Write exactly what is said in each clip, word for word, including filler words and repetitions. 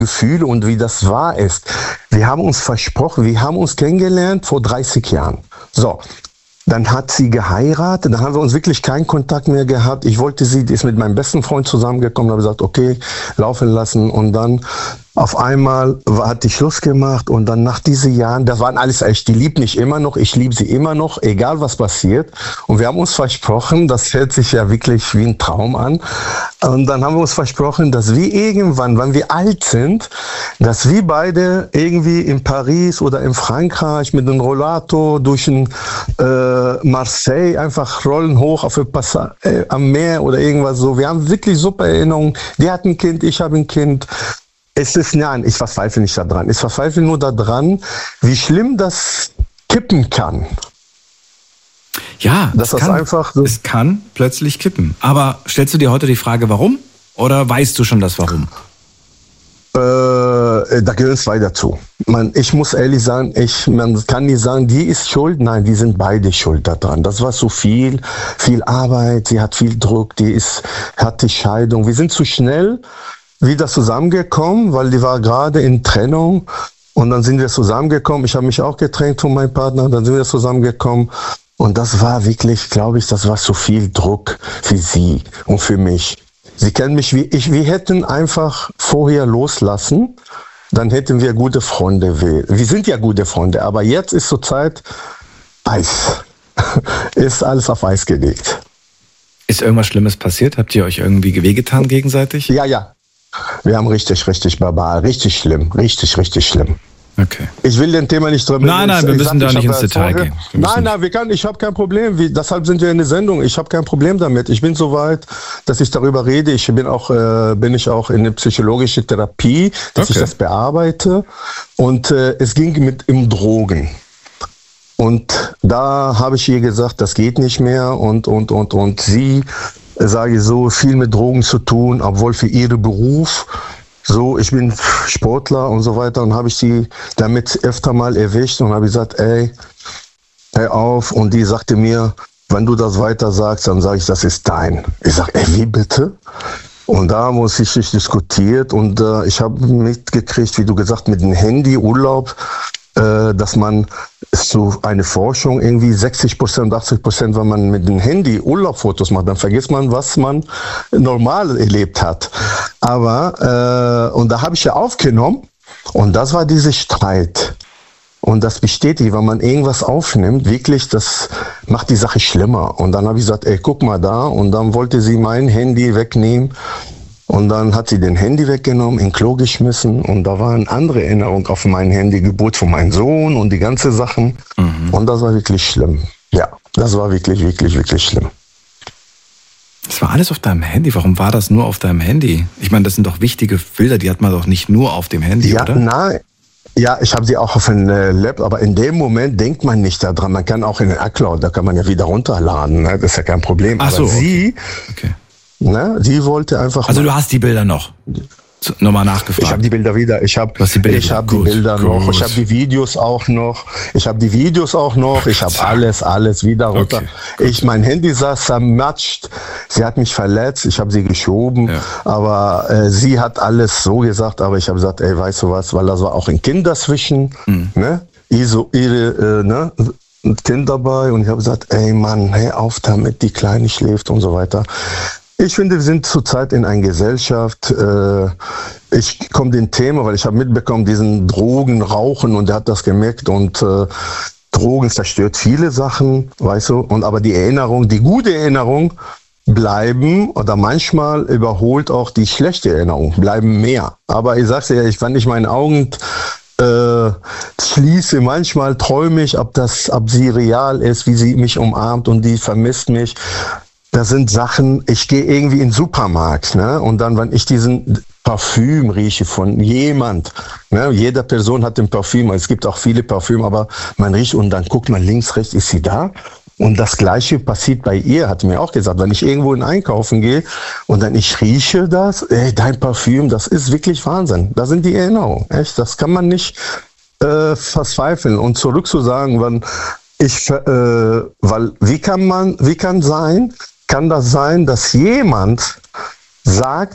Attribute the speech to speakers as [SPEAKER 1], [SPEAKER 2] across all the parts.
[SPEAKER 1] Gefühle und wie das wahr ist. Wir haben uns versprochen, wir haben uns kennengelernt vor dreißig Jahren. So. Dann hat sie geheiratet, dann haben wir uns wirklich keinen Kontakt mehr gehabt. Ich wollte sie, die ist mit meinem besten Freund zusammengekommen, habe gesagt, okay, laufen lassen. Und dann auf einmal hat die Schluss gemacht und dann nach diesen Jahren, das waren alles echt, die liebt mich immer noch, ich liebe sie immer noch, egal was passiert. Und wir haben uns versprochen, das hört sich ja wirklich wie ein Traum an. Und dann haben wir uns versprochen, dass wir irgendwann, wenn wir alt sind, dass wir beide irgendwie in Paris oder in Frankreich mit einem Rollator durch ein äh, Marseille einfach rollen hoch auf ein Passa- äh, am Meer oder irgendwas so. Wir haben wirklich super Erinnerungen. Die hat ein Kind, ich habe ein Kind. Es ist, nein, ich verzweifle nicht daran. Ich verzweifle nur daran, wie schlimm das kippen kann.
[SPEAKER 2] Ja,
[SPEAKER 1] das
[SPEAKER 2] es,
[SPEAKER 1] ist
[SPEAKER 2] kann,
[SPEAKER 1] einfach so.
[SPEAKER 2] Es kann plötzlich kippen. Aber stellst du dir heute die Frage, warum? Oder weißt du schon das Warum?
[SPEAKER 1] Äh, da gehören zwei dazu. Man, ich muss ehrlich sagen, ich, man kann nicht sagen, die ist schuld. Nein, die sind beide schuld daran. Das war zu viel, viel Arbeit, sie hat viel Druck, die ist, hat die Scheidung. Wir sind zu schnell wieder zusammengekommen, weil die war gerade in Trennung und dann sind wir zusammengekommen. Ich habe mich auch getrennt von meinem Partner, dann sind wir zusammengekommen und das war wirklich, glaube ich, das war zu viel Druck für sie und für mich. Sie kennen mich wie ich, wir hätten einfach vorher loslassen, dann hätten wir gute Freunde. Wir sind ja gute Freunde, aber jetzt ist zur Zeit Eis. Ist alles auf Eis gelegt.
[SPEAKER 2] Ist irgendwas Schlimmes passiert? Habt ihr euch irgendwie wehgetan gegenseitig?
[SPEAKER 1] Ja, ja. Wir haben richtig, richtig barbar, richtig schlimm, richtig, richtig schlimm.
[SPEAKER 2] Okay.
[SPEAKER 1] Ich will den Thema nicht drüber.
[SPEAKER 2] Nein, nein, wir müssen da nicht ins Detail gehen.
[SPEAKER 1] Nein, nein, wir können, ich habe kein Problem. Wie, deshalb sind wir in der Sendung. Ich habe kein Problem damit. Ich bin so weit, dass ich darüber rede. Ich bin auch, äh, bin ich auch in der psychologischen Therapie, dass
[SPEAKER 2] okay.
[SPEAKER 1] ich das bearbeite. Und äh, es ging mit um Drogen. Und da habe ich ihr gesagt, das geht nicht mehr. Und und und und sie sage ich so, viel mit Drogen zu tun, obwohl für ihren Beruf, so, ich bin Sportler und so weiter, und habe ich sie damit öfter mal erwischt und habe gesagt, ey, hör auf, und die sagte mir, wenn du das weiter sagst, dann sage ich, das ist dein. Ich sage, ey, wie bitte? Und da haben wir uns richtig diskutiert und äh, ich habe mitgekriegt, wie du gesagt, mit dem Handy Urlaub, äh, dass man so eine Forschung irgendwie sechzig Prozent, achtzig Prozent, wenn man mit dem Handy Urlaubfotos macht, dann vergisst man, was man normal erlebt hat. Aber, äh, und da habe ich ja aufgenommen und das war dieser Streit. Und das bestätigt, wenn man irgendwas aufnimmt, wirklich, das macht die Sache schlimmer. Und dann habe ich gesagt, ey, guck mal da. Und dann wollte sie mein Handy wegnehmen. Und dann hat sie den Handy weggenommen, in Klo geschmissen. Und da war eine andere Erinnerung auf mein Handy, Geburt von meinem Sohn und die ganze Sachen. Mhm. Und das war wirklich schlimm. Ja, das war wirklich, wirklich, wirklich schlimm.
[SPEAKER 2] Das war alles auf deinem Handy. Warum war das nur auf deinem Handy? Ich meine, das sind doch wichtige Bilder, die hat man doch nicht nur auf dem Handy,
[SPEAKER 1] ja,
[SPEAKER 2] oder?
[SPEAKER 1] Nein. Ja, ich habe sie auch auf einem äh, Laptop, aber in dem Moment denkt man nicht daran. Man kann auch in den iCloud, da kann man ja wieder runterladen, ne? Das ist ja kein Problem.
[SPEAKER 2] Ach so,
[SPEAKER 1] aber sie,
[SPEAKER 2] okay. Okay.
[SPEAKER 1] Ne, sie wollte einfach.
[SPEAKER 2] Also du hast die Bilder noch? Nochmal nachgefragt.
[SPEAKER 1] Ich habe die Bilder wieder. Ich habe
[SPEAKER 2] die Bilder,
[SPEAKER 1] ich hab
[SPEAKER 2] gut,
[SPEAKER 1] die Bilder
[SPEAKER 2] gut.
[SPEAKER 1] noch. Ich habe die Videos auch noch. Ich habe die Videos auch noch. Ich habe alles, alles wieder runter. Okay, ich, mein Handy saß zermatscht. Sie hat mich verletzt. Ich habe sie geschoben. Ja. Aber äh, sie hat alles so gesagt. Aber ich habe gesagt, ey, weißt du was? Weil da war auch ein Kind dazwischen. Mhm. Ne? Ihre, ihre äh, ne? Ein Kind dabei. Und ich habe gesagt, ey Mann, hör auf damit. Die Kleine schläft und so weiter. Ich finde, wir sind zurzeit in einer Gesellschaft, äh, ich komme dem Thema, weil ich habe mitbekommen, diesen Drogen, Rauchen, und er hat das gemerkt, und äh, Drogen zerstört viele Sachen, weißt du, und aber die Erinnerung, die gute Erinnerung bleiben, oder manchmal überholt auch die schlechte Erinnerung, bleiben mehr. Aber ich sag's dir, ich, wenn ich meine Augen äh, schließe, manchmal träume ich, ob das, ob sie real ist, wie sie mich umarmt und die vermisst mich. Das sind Sachen, ich gehe irgendwie in den Supermarkt, ne? Und dann, wenn ich diesen Parfüm rieche von jemand, ne? Jede Person hat ein Parfüm, es gibt auch viele Parfüm, aber man riecht und dann guckt man links, rechts, ist sie da? Und das Gleiche passiert bei ihr, hat mir auch gesagt, wenn ich irgendwo in Einkaufen gehe und dann ich rieche das, ey, dein Parfüm, das ist wirklich Wahnsinn. Das sind die Erinnerungen, echt, das kann man nicht äh, verzweifeln. Und zurück zu sagen, wenn ich, äh, weil, wie kann man, wie kann sein, kann das sein, dass jemand sagt,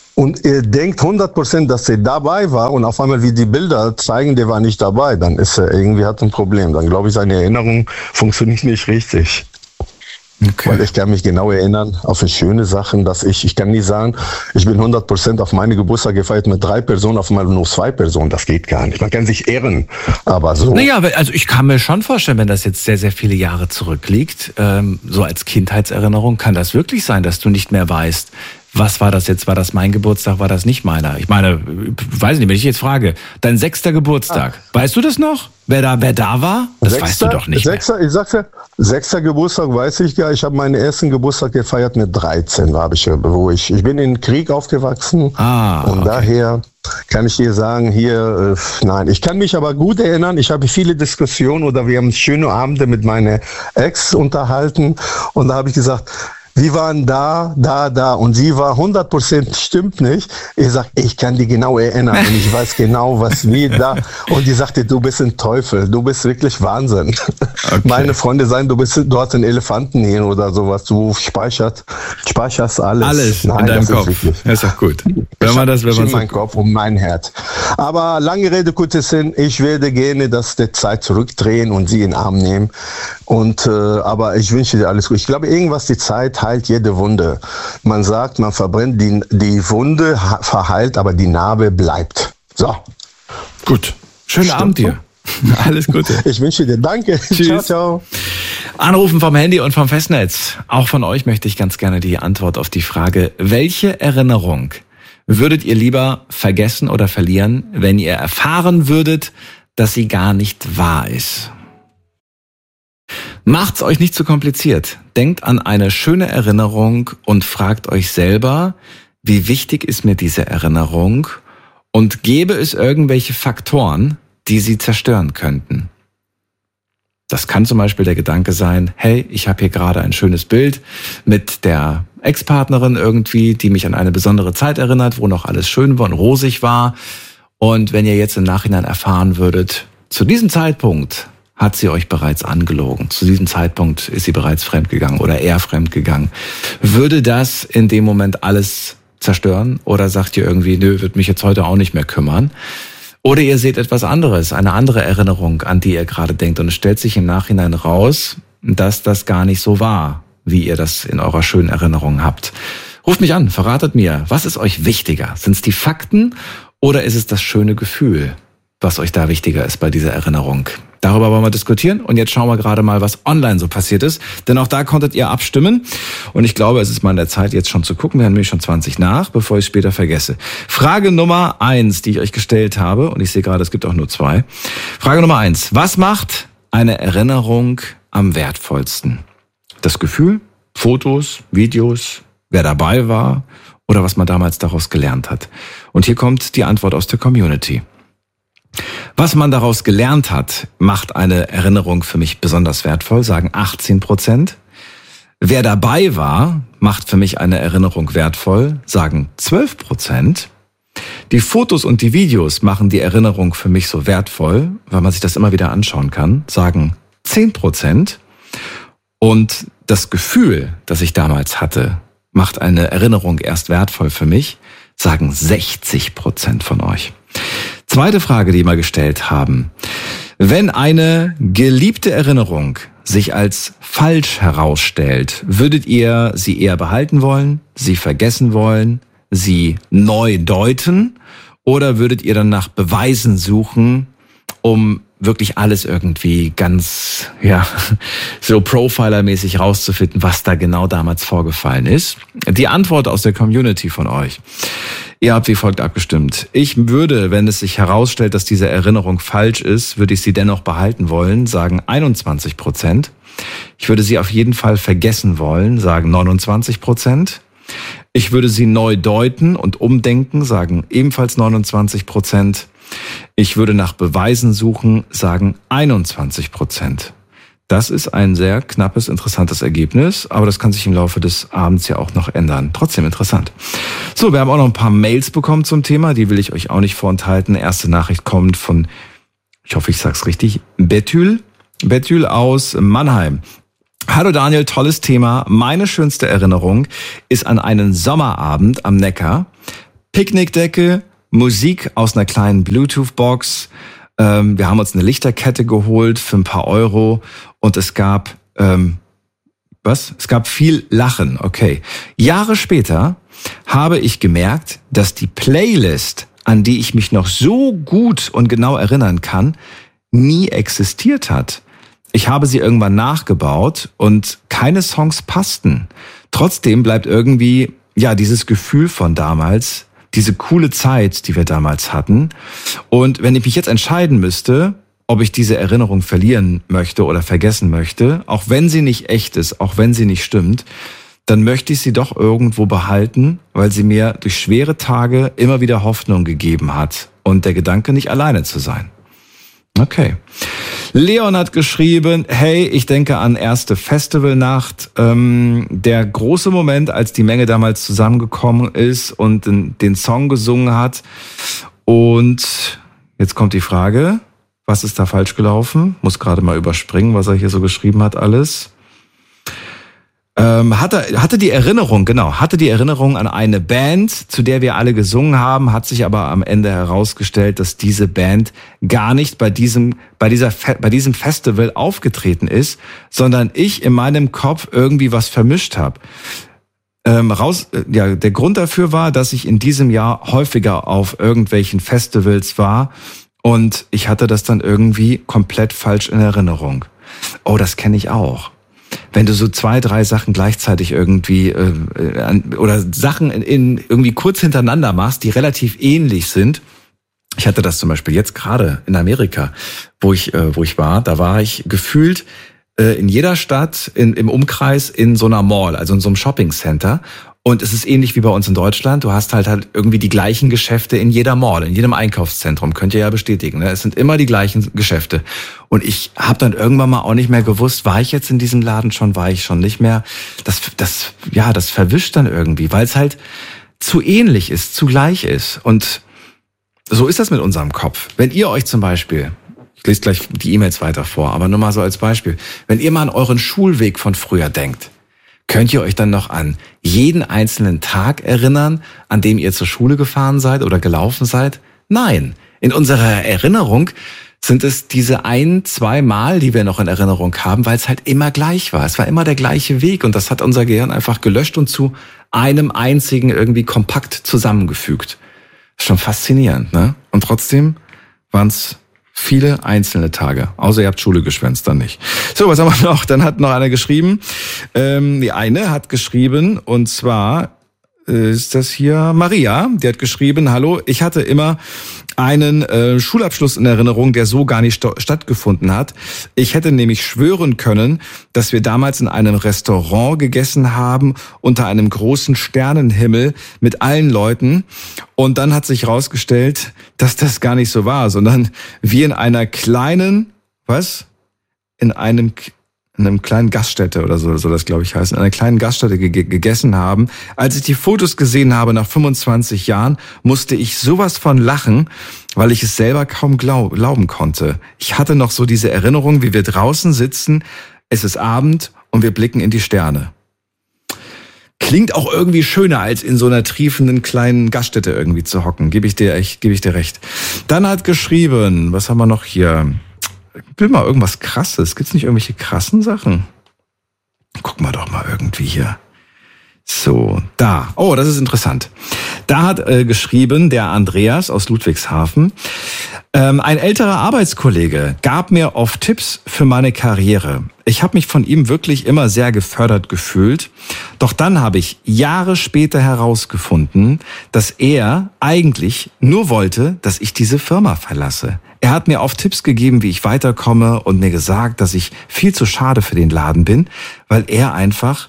[SPEAKER 1] und er denkt hundert Prozent, dass er dabei war und auf einmal, wie die Bilder zeigen, der war nicht dabei, dann ist er irgendwie, hat ein Problem. Dann glaube ich, seine Erinnerung funktioniert nicht richtig. Okay. Weil ich kann mich genau erinnern auf schöne Sachen, dass ich, ich kann nie sagen, ich bin hundert Prozent auf meine Geburtstag gefeiert mit drei Personen, auf einmal nur zwei Personen, das geht gar nicht. Man kann sich ehren, aber so.
[SPEAKER 2] Naja, also ich kann mir schon vorstellen, wenn das jetzt sehr, sehr viele Jahre zurückliegt, ähm, so als Kindheitserinnerung, kann das wirklich sein, dass du nicht mehr weißt, was war das jetzt? War das mein Geburtstag? War das nicht meiner? Ich meine, weiß nicht, wenn ich jetzt frage, dein sechster Geburtstag, ah. weißt du das noch? Wer da, wer da war? Das sechster, weißt du doch nicht
[SPEAKER 1] sechster, mehr. Ich sag's ja, sechster Geburtstag weiß ich ja. Ich habe meinen ersten Geburtstag gefeiert mit dreizehn, war ich, wo ich, ich bin in Krieg aufgewachsen. Ah, und okay. Daher kann ich dir sagen, hier, äh, nein. Ich kann mich aber gut erinnern, ich habe viele Diskussionen oder wir haben schöne Abende mit meiner Ex unterhalten und da habe ich gesagt, Sie waren da, da, da und sie war hundert Prozent stimmt nicht. Ich sag, ich kann die genau erinnern und ich weiß genau, was wie da. Und die sagte, du bist ein Teufel, du bist wirklich Wahnsinn. Okay. Meine Freunde sagen, du bist, du hast einen Elefanten hier oder sowas, du speichert, speicherst alles.
[SPEAKER 2] Alles Nein, in deinem Kopf. Ist das ist doch gut.
[SPEAKER 1] Wenn man das, wenn man so mein Kopf und mein Herz. Aber lange Rede, kurzer Sinn, ich werde gerne das der Zeit zurückdrehen und sie in den Arm nehmen. Und, äh, aber ich wünsche dir alles gut. Ich glaube, irgendwas die Zeit heilt jede Wunde. Man sagt, man verbrennt die, die Wunde, verheilt, aber die Narbe bleibt. So.
[SPEAKER 2] Gut. Schönen Stimmt. Abend dir. Alles Gute.
[SPEAKER 1] Ich wünsche dir Danke.
[SPEAKER 2] Tschüss. Ciao, ciao. Anrufen vom Handy und vom Festnetz. Auch von euch möchte ich ganz gerne die Antwort auf die Frage, welche Erinnerung würdet ihr lieber vergessen oder verlieren, wenn ihr erfahren würdet, dass sie gar nicht wahr ist? Macht's euch nicht zu kompliziert. Denkt an eine schöne Erinnerung und fragt euch selber, wie wichtig ist mir diese Erinnerung und gäbe es irgendwelche Faktoren, die sie zerstören könnten. Das kann zum Beispiel der Gedanke sein, hey, ich habe hier gerade ein schönes Bild mit der Ex-Partnerin irgendwie, die mich an eine besondere Zeit erinnert, wo noch alles schön war und rosig war. Und wenn ihr jetzt im Nachhinein erfahren würdet, zu diesem Zeitpunkt hat sie euch bereits angelogen. Zu diesem Zeitpunkt ist sie bereits fremdgegangen oder er fremdgegangen. Würde das in dem Moment alles zerstören? Oder sagt ihr irgendwie, nö, wird mich jetzt heute auch nicht mehr kümmern? Oder ihr seht etwas anderes, eine andere Erinnerung, an die ihr gerade denkt. Und es stellt sich im Nachhinein raus, dass das gar nicht so war, wie ihr das in eurer schönen Erinnerung habt. Ruft mich an, verratet mir, was ist euch wichtiger? Sind es die Fakten oder ist es das schöne Gefühl, was euch da wichtiger ist bei dieser Erinnerung? Darüber wollen wir diskutieren und jetzt schauen wir gerade mal, was online so passiert ist. Denn auch da konntet ihr abstimmen und ich glaube, es ist mal an der Zeit, jetzt schon zu gucken. Wir haben nämlich schon zwanzig nach, bevor ich es später vergesse. Frage Nummer eins, die ich euch gestellt habe, und ich sehe gerade, es gibt auch nur zwei. Frage Nummer eins, was macht eine Erinnerung am wertvollsten? Das Gefühl, Fotos, Videos, wer dabei war oder was man damals daraus gelernt hat? Und hier kommt die Antwort aus der Community. Was man daraus gelernt hat, macht eine Erinnerung für mich besonders wertvoll, sagen achtzehn Prozent. Wer dabei war, macht für mich eine Erinnerung wertvoll, sagen zwölf Prozent. Die Fotos und die Videos machen die Erinnerung für mich so wertvoll, weil man sich das immer wieder anschauen kann, sagen zehn Prozent. Und das Gefühl, das ich damals hatte, macht eine Erinnerung erst wertvoll für mich, sagen sechzig Prozent von euch. Zweite Frage, die wir gestellt haben. Wenn eine geliebte Erinnerung sich als falsch herausstellt, würdet ihr sie eher behalten wollen, sie vergessen wollen, sie neu deuten oder würdet ihr dann nach Beweisen suchen, um wirklich alles irgendwie ganz, ja, so Profiler-mäßig rauszufinden, was da genau damals vorgefallen ist? Die Antwort aus der Community von euch. Ihr habt wie folgt abgestimmt. Ich würde, wenn es sich herausstellt, dass diese Erinnerung falsch ist, würde ich sie dennoch behalten wollen, sagen einundzwanzig Prozent. Ich würde sie auf jeden Fall vergessen wollen, sagen neunundzwanzig Prozent. Ich würde sie neu deuten und umdenken, sagen ebenfalls neunundzwanzig Prozent. Ich würde nach Beweisen suchen, sagen einundzwanzig Prozent. Das ist ein sehr knappes, interessantes Ergebnis, aber das kann sich im Laufe des Abends ja auch noch ändern. Trotzdem interessant. So, wir haben auch noch ein paar Mails bekommen zum Thema, die will ich euch auch nicht vorenthalten. Erste Nachricht kommt von, ich hoffe, ich sag's richtig, Betül. Betül aus Mannheim. Hallo Daniel, tolles Thema. Meine schönste Erinnerung ist an einen Sommerabend am Neckar. Picknickdecke, Musik aus einer kleinen Bluetooth-Box. Ähm, wir haben uns eine Lichterkette geholt für ein paar Euro und es gab, ähm, was? Es gab viel Lachen, okay. Jahre später habe ich gemerkt, dass die Playlist, an die ich mich noch so gut und genau erinnern kann, nie existiert hat. Ich habe sie irgendwann nachgebaut und keine Songs passten. Trotzdem bleibt irgendwie, ja, dieses Gefühl von damals, diese coole Zeit, die wir damals hatten. Und wenn ich mich jetzt entscheiden müsste, ob ich diese Erinnerung verlieren möchte oder vergessen möchte, auch wenn sie nicht echt ist, auch wenn sie nicht stimmt, dann möchte ich sie doch irgendwo behalten, weil sie mir durch schwere Tage immer wieder Hoffnung gegeben hat und der Gedanke, nicht alleine zu sein. Okay. Leon hat geschrieben, hey, ich denke an erste Festivalnacht. Ähm, der große Moment, als die Menge damals zusammengekommen ist und den, den Song gesungen hat. Und jetzt kommt die Frage, was ist da falsch gelaufen? Muss gerade mal überspringen, was er hier so geschrieben hat alles. Ähm, hatte, hatte die Erinnerung, genau, hatte die Erinnerung an eine Band, zu der wir alle gesungen haben, hat sich aber am Ende herausgestellt, dass diese Band gar nicht bei diesem, bei dieser, bei diesem Festival aufgetreten ist, sondern ich in meinem Kopf irgendwie was vermischt habe. Ähm, raus, ja, der Grund dafür war, dass ich in diesem Jahr häufiger auf irgendwelchen Festivals war und ich hatte das dann irgendwie komplett falsch in Erinnerung. Oh, das kenne ich auch. Wenn du so zwei, drei Sachen gleichzeitig irgendwie äh, oder Sachen in, in irgendwie kurz hintereinander machst, die relativ ähnlich sind. Ich hatte das zum Beispiel jetzt gerade in Amerika, wo ich äh, wo ich war. Da war ich gefühlt äh, in jeder Stadt in, im Umkreis in so einer Mall, also in so einem Shopping Center. Und es ist ähnlich wie bei uns in Deutschland. Du hast halt halt irgendwie die gleichen Geschäfte in jeder Mall, in jedem Einkaufszentrum. Könnt ihr ja bestätigen. Ne? Es sind immer die gleichen Geschäfte. Und ich habe dann irgendwann mal auch nicht mehr gewusst, war ich jetzt in diesem Laden schon, war ich schon nicht mehr. Das, das, ja, das verwischt dann irgendwie, weil es halt zu ähnlich ist, zu gleich ist. Und so ist das mit unserem Kopf. Wenn ihr euch zum Beispiel, ich lese gleich die E-Mails weiter vor, aber nur mal so als Beispiel, wenn ihr mal an euren Schulweg von früher denkt, könnt ihr euch dann noch an jeden einzelnen Tag erinnern, an dem ihr zur Schule gefahren seid oder gelaufen seid? Nein. In unserer Erinnerung sind es diese ein, zwei Mal, die wir noch in Erinnerung haben, weil es halt immer gleich war. Es war immer der gleiche Weg und das hat unser Gehirn einfach gelöscht und zu einem einzigen irgendwie kompakt zusammengefügt. Schon faszinierend, ne? Und trotzdem waren es viele einzelne Tage. Außer ihr habt Schule geschwänzt, dann nicht. So, was haben wir noch? Dann hat noch einer geschrieben. Ähm, die eine hat geschrieben, und zwar äh, ist das hier Maria. Die hat geschrieben, hallo, ich hatte immer einen äh, Schulabschluss in Erinnerung, der so gar nicht st- stattgefunden hat. Ich hätte nämlich schwören können, dass wir damals in einem Restaurant gegessen haben, unter einem großen Sternenhimmel mit allen Leuten. Und dann hat sich herausgestellt, dass das gar nicht so war, sondern wir in einer kleinen, was? In einem, in einem kleinen Gaststätte oder so, so das glaube ich heißt, in einer kleinen Gaststätte ge- gegessen haben. Als ich die Fotos gesehen habe nach fünfundzwanzig Jahren, musste ich sowas von lachen, weil ich es selber kaum glaub, glauben konnte. Ich hatte noch so diese Erinnerung, wie wir draußen sitzen, es ist Abend und wir blicken in die Sterne. Klingt auch irgendwie schöner, als in so einer triefenden kleinen Gaststätte irgendwie zu hocken. Gebe ich dir echt, gebe ich dir recht. Dann hat geschrieben, was haben wir noch hier? Ich will mal irgendwas Krasses. Gibt's nicht irgendwelche krassen Sachen? Gucken wir doch mal irgendwie hier. So, da. Oh, das ist interessant. Da hat äh, geschrieben der Andreas aus Ludwigshafen, ähm, ein älterer Arbeitskollege gab mir oft Tipps für meine Karriere. Ich habe mich von ihm wirklich immer sehr gefördert gefühlt. Doch dann habe ich Jahre später herausgefunden, dass er eigentlich nur wollte, dass ich diese Firma verlasse. Er hat mir oft Tipps gegeben, wie ich weiterkomme und mir gesagt, dass ich viel zu schade für den Laden bin, weil er einfach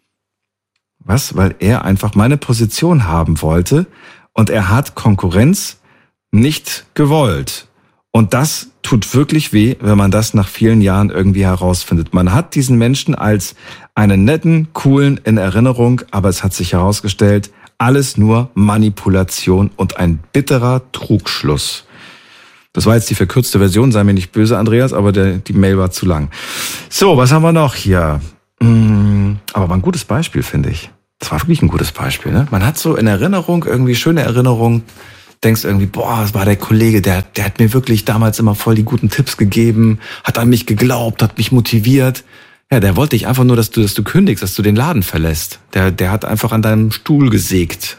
[SPEAKER 2] Was? Weil er einfach meine Position haben wollte und er hat Konkurrenz nicht gewollt. Und das tut wirklich weh, wenn man das nach vielen Jahren irgendwie herausfindet. Man hat diesen Menschen als einen netten, coolen in Erinnerung, aber es hat sich herausgestellt, alles nur Manipulation und ein bitterer Trugschluss. Das war jetzt die verkürzte Version, sei mir nicht böse, Andreas, aber der, die Mail war zu lang. So, was haben wir noch hier? Aber war ein gutes Beispiel, finde ich. Das war wirklich ein gutes Beispiel, ne? Man hat so in Erinnerung, irgendwie schöne Erinnerung, denkst irgendwie, boah, das war der Kollege, der, der hat mir wirklich damals immer voll die guten Tipps gegeben, hat an mich geglaubt, hat mich motiviert. Ja, der wollte dich einfach nur, dass du, dass du kündigst, dass du den Laden verlässt. Der, der hat einfach an deinem Stuhl gesägt.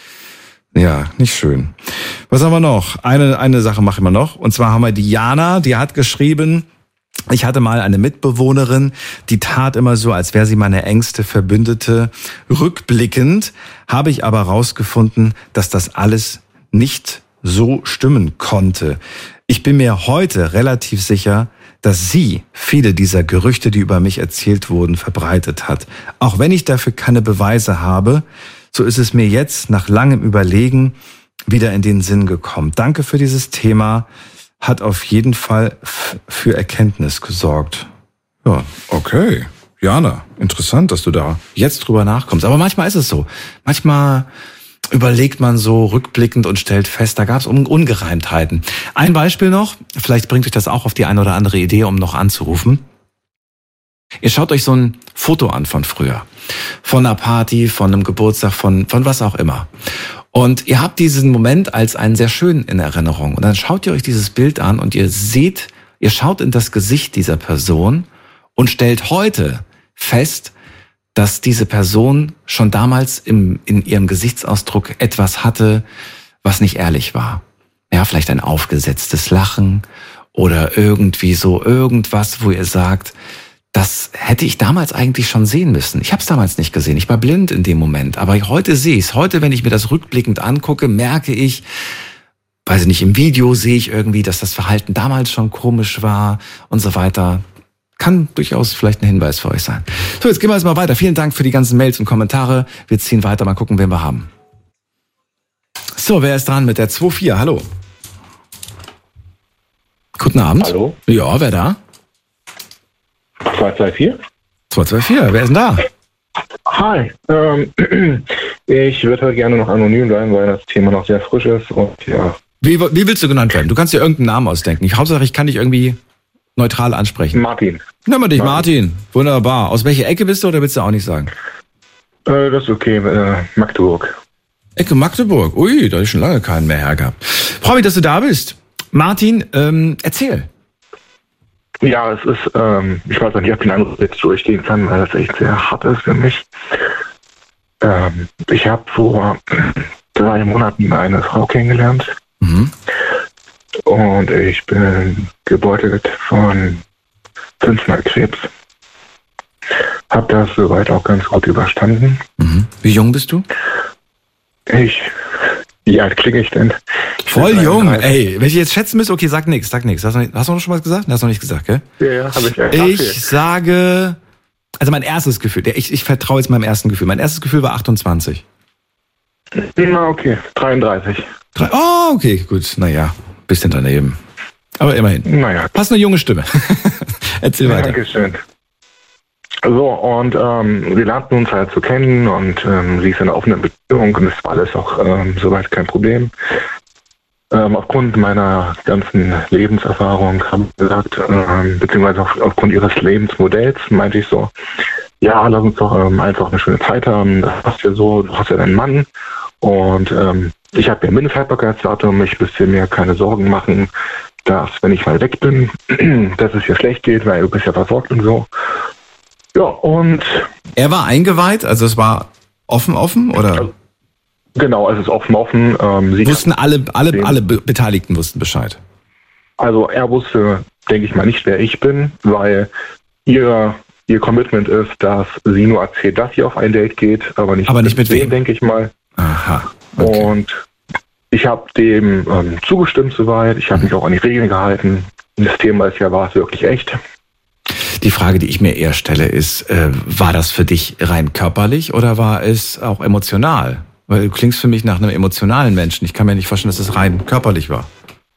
[SPEAKER 2] Ja, nicht schön. Was haben wir noch? Eine, eine Sache machen wir noch. Und zwar haben wir Diana, die hat geschrieben, ich hatte mal eine Mitbewohnerin, die tat immer so, als wäre sie meine engste Verbündete. Rückblickend habe ich aber rausgefunden, dass das alles nicht so stimmen konnte. Ich bin mir heute relativ sicher, dass sie viele dieser Gerüchte, die über mich erzählt wurden, verbreitet hat. Auch wenn ich dafür keine Beweise habe, so ist es mir jetzt nach langem Überlegen wieder in den Sinn gekommen. Danke für dieses Thema, hat auf jeden Fall f- für Erkenntnis gesorgt. Ja, okay. Jana, interessant, dass du da jetzt drüber nachkommst. Aber manchmal ist es so. Manchmal überlegt man so rückblickend und stellt fest, da gab es Ungereimtheiten. Ein Beispiel noch, vielleicht bringt euch das auch auf die eine oder andere Idee, um noch anzurufen. Ihr schaut euch so ein Foto an von früher. Von einer Party, von einem Geburtstag, von, von was auch immer. Und ihr habt diesen Moment als einen sehr schönen in Erinnerung. Und dann schaut ihr euch dieses Bild an und ihr seht, ihr schaut in das Gesicht dieser Person und stellt heute fest, dass diese Person schon damals im, in ihrem Gesichtsausdruck etwas hatte, was nicht ehrlich war. Ja, vielleicht ein aufgesetztes Lachen oder irgendwie so irgendwas, wo ihr sagt, das hätte ich damals eigentlich schon sehen müssen. Ich habe es damals nicht gesehen. Ich war blind in dem Moment. Aber heute sehe ich es. Heute, wenn ich mir das rückblickend angucke, merke ich, weiß ich nicht, im Video sehe ich irgendwie, dass das Verhalten damals schon komisch war und so weiter. Kann durchaus vielleicht ein Hinweis für euch sein. So, jetzt gehen wir jetzt mal weiter. Vielen Dank für die ganzen Mails und Kommentare. Wir ziehen weiter, mal gucken, wen wir haben. So, wer ist dran mit der zwei vier? Hallo. Guten Abend.
[SPEAKER 3] Hallo.
[SPEAKER 2] Ja, wer da?
[SPEAKER 3] zwei zwei vier?
[SPEAKER 2] zwei zwei vier, wer ist denn da?
[SPEAKER 3] Hi, ähm, ich würde heute gerne noch anonym bleiben, weil das Thema noch sehr frisch ist und ja.
[SPEAKER 2] Wie, wie willst du genannt werden? Du kannst dir irgendeinen Namen ausdenken. Ich, Hauptsache, ich kann dich irgendwie neutral ansprechen.
[SPEAKER 3] Martin.
[SPEAKER 2] Nimm mal dich, Martin. Martin. Wunderbar. Aus welcher Ecke bist du oder willst du auch nicht sagen?
[SPEAKER 3] Äh, das ist okay, äh, Magdeburg.
[SPEAKER 2] Ecke Magdeburg. Ui, da ist schon lange keinen mehr hergehabt. Freue mich, dass du da bist. Martin, ähm, erzähl.
[SPEAKER 3] Ja, es ist, ähm, ich weiß nicht, ob ich den Anruf jetzt durchgehen kann, weil das echt sehr hart ist für mich. Ähm, ich habe vor drei Monaten eine Frau kennengelernt.
[SPEAKER 2] Mhm.
[SPEAKER 3] Und ich bin gebeutelt von fünfmal Krebs. Hab das soweit auch ganz gut überstanden.
[SPEAKER 2] Mhm. Wie jung bist du?
[SPEAKER 3] Ich, wie alt klinge ich denn?
[SPEAKER 2] Voll jung, ey. Wenn ich jetzt schätzen müsste, okay, sag nix, sag nix. Hast du, nicht, hast du noch schon was gesagt? Hast du noch nicht gesagt, gell?
[SPEAKER 3] Ja, ja, hab ich. Ja,
[SPEAKER 2] ich okay. sage, also mein erstes Gefühl, ich, ich vertraue jetzt meinem ersten Gefühl. Mein erstes Gefühl war achtundzwanzig.
[SPEAKER 3] Na, okay, dreiunddreißig.
[SPEAKER 2] Drei, oh, okay, gut, naja, bisschen daneben. Aber immerhin.
[SPEAKER 3] Naja.
[SPEAKER 2] Hast eine junge Stimme. Erzähl weiter.
[SPEAKER 3] Dankeschön. So, und ähm, wir lernten uns halt zu kennen und ähm, sie ist in einer offenen Beziehung und das war alles auch ähm, soweit kein Problem. Ähm, aufgrund meiner ganzen Lebenserfahrung habe ich gesagt, ähm, beziehungsweise auf, aufgrund ihres Lebensmodells meinte ich so, ja, lass uns doch ähm, einfach eine schöne Zeit haben, das passt ja so, du hast ja deinen Mann und ähm, ich habe ja ein Mindesthaltbarkeitsdatum, ich müsste mir keine Sorgen machen, dass, wenn ich mal weg bin, dass es dir schlecht geht, weil du bist ja versorgt und so. Ja, und...
[SPEAKER 2] Er war eingeweiht, also es war offen, offen, oder?
[SPEAKER 3] Genau, es ist offen, offen. Ähm, sie
[SPEAKER 2] wussten alle, alle, alle Beteiligten wussten Bescheid?
[SPEAKER 3] Also er wusste, denke ich mal, nicht, wer ich bin, weil ihr, ihr Commitment ist, dass sie nur erzählt, dass sie auf ein Date geht, aber nicht,
[SPEAKER 2] aber nicht mit, mit wem,
[SPEAKER 3] denke ich mal.
[SPEAKER 2] Aha. Okay.
[SPEAKER 3] Und ich habe dem ähm, zugestimmt soweit, ich habe mhm. mich auch an die Regeln gehalten. Das Thema ist ja, war es wirklich echt?
[SPEAKER 2] Die Frage, die ich mir eher stelle, ist, äh, war das für dich rein körperlich oder war es auch emotional? Weil du klingst für mich nach einem emotionalen Menschen. Ich kann mir nicht vorstellen, dass es rein körperlich war.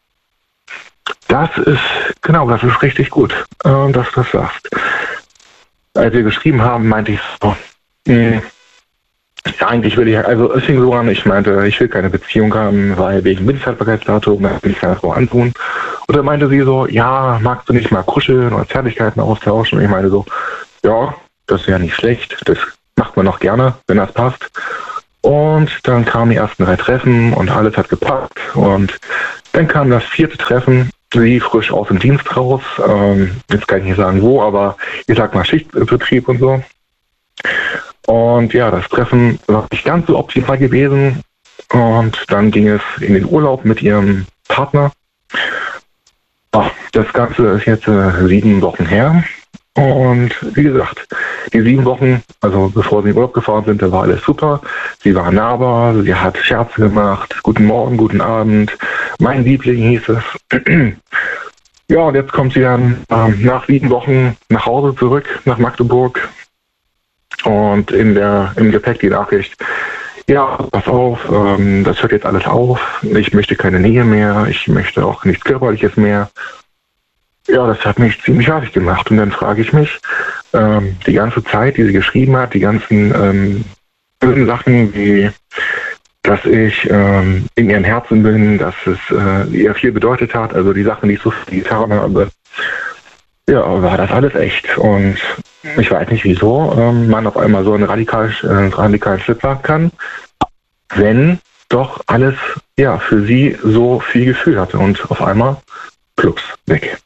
[SPEAKER 3] Das ist, genau, das ist richtig gut, äh, dass du das sagst. Als wir geschrieben haben, meinte ich so, mh, ja, eigentlich will ich, also es fing so an, ich meinte, ich will keine Beziehung haben, weil wegen Mindesthaltbarkeitsdatum, da will ich keine Frau antun. Und dann meinte sie so, ja, magst du nicht mal kuscheln oder Zärtlichkeiten austauschen? Und ich meinte so, ja, das ist ja nicht schlecht, das macht man noch gerne, wenn das passt. Und dann kamen die ersten drei Treffen und alles hat gepasst. Und dann kam das vierte Treffen, sie frisch aus dem Dienst raus. Ähm, jetzt kann ich nicht sagen wo, aber ich sag mal Schichtbetrieb und so. Und ja, das Treffen war nicht ganz so optimal gewesen. Und dann ging es in den Urlaub mit ihrem Partner. Ach, das Ganze ist jetzt äh, sieben Wochen her. Und wie gesagt, die sieben Wochen, also bevor sie in den Urlaub gefahren sind, da war alles super. Sie war nahbar, sie hat Scherze gemacht. Guten Morgen, guten Abend. Mein Liebling hieß es. Ja, und jetzt kommt sie dann ähm, nach sieben Wochen nach Hause zurück, nach Magdeburg. Und in der im Gepäck die Nachricht, ja, pass auf, ähm, das hört jetzt alles auf. Ich möchte keine Nähe mehr. Ich möchte auch nichts Körperliches mehr. Ja, das hat mich ziemlich fertig gemacht. Und dann frage ich mich, ähm, die ganze Zeit, die sie geschrieben hat, die ganzen ähm, bösen Sachen, wie dass ich ähm, in ihrem Herzen bin, dass es äh, ihr viel bedeutet hat, also die Sachen, die ich so viel getan habe, ja, war das alles echt. Und ich weiß nicht, wieso ähm, man auf einmal so einen radikal, äh, radikalen Schritt machen kann, wenn doch alles ja für sie so viel Gefühl hatte und auf einmal plups, weg.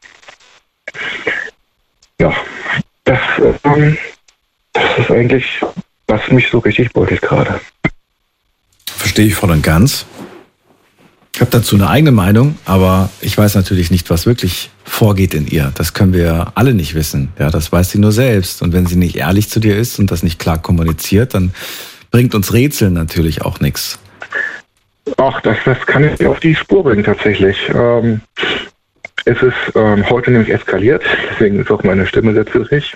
[SPEAKER 3] Ja, das, ähm, das ist eigentlich, was mich so richtig beutelt gerade.
[SPEAKER 2] Verstehe ich voll und ganz. Ich habe dazu eine eigene Meinung, aber ich weiß natürlich nicht, was wirklich vorgeht in ihr. Das können wir alle nicht wissen. Ja, das weiß sie nur selbst. Und wenn sie nicht ehrlich zu dir ist und das nicht klar kommuniziert, dann bringt uns Rätseln natürlich auch nichts.
[SPEAKER 3] Ach, das, das kann ich auf die Spur bringen tatsächlich. Ähm, es ist ähm, heute nämlich eskaliert, deswegen ist auch meine Stimme sehr zittrig.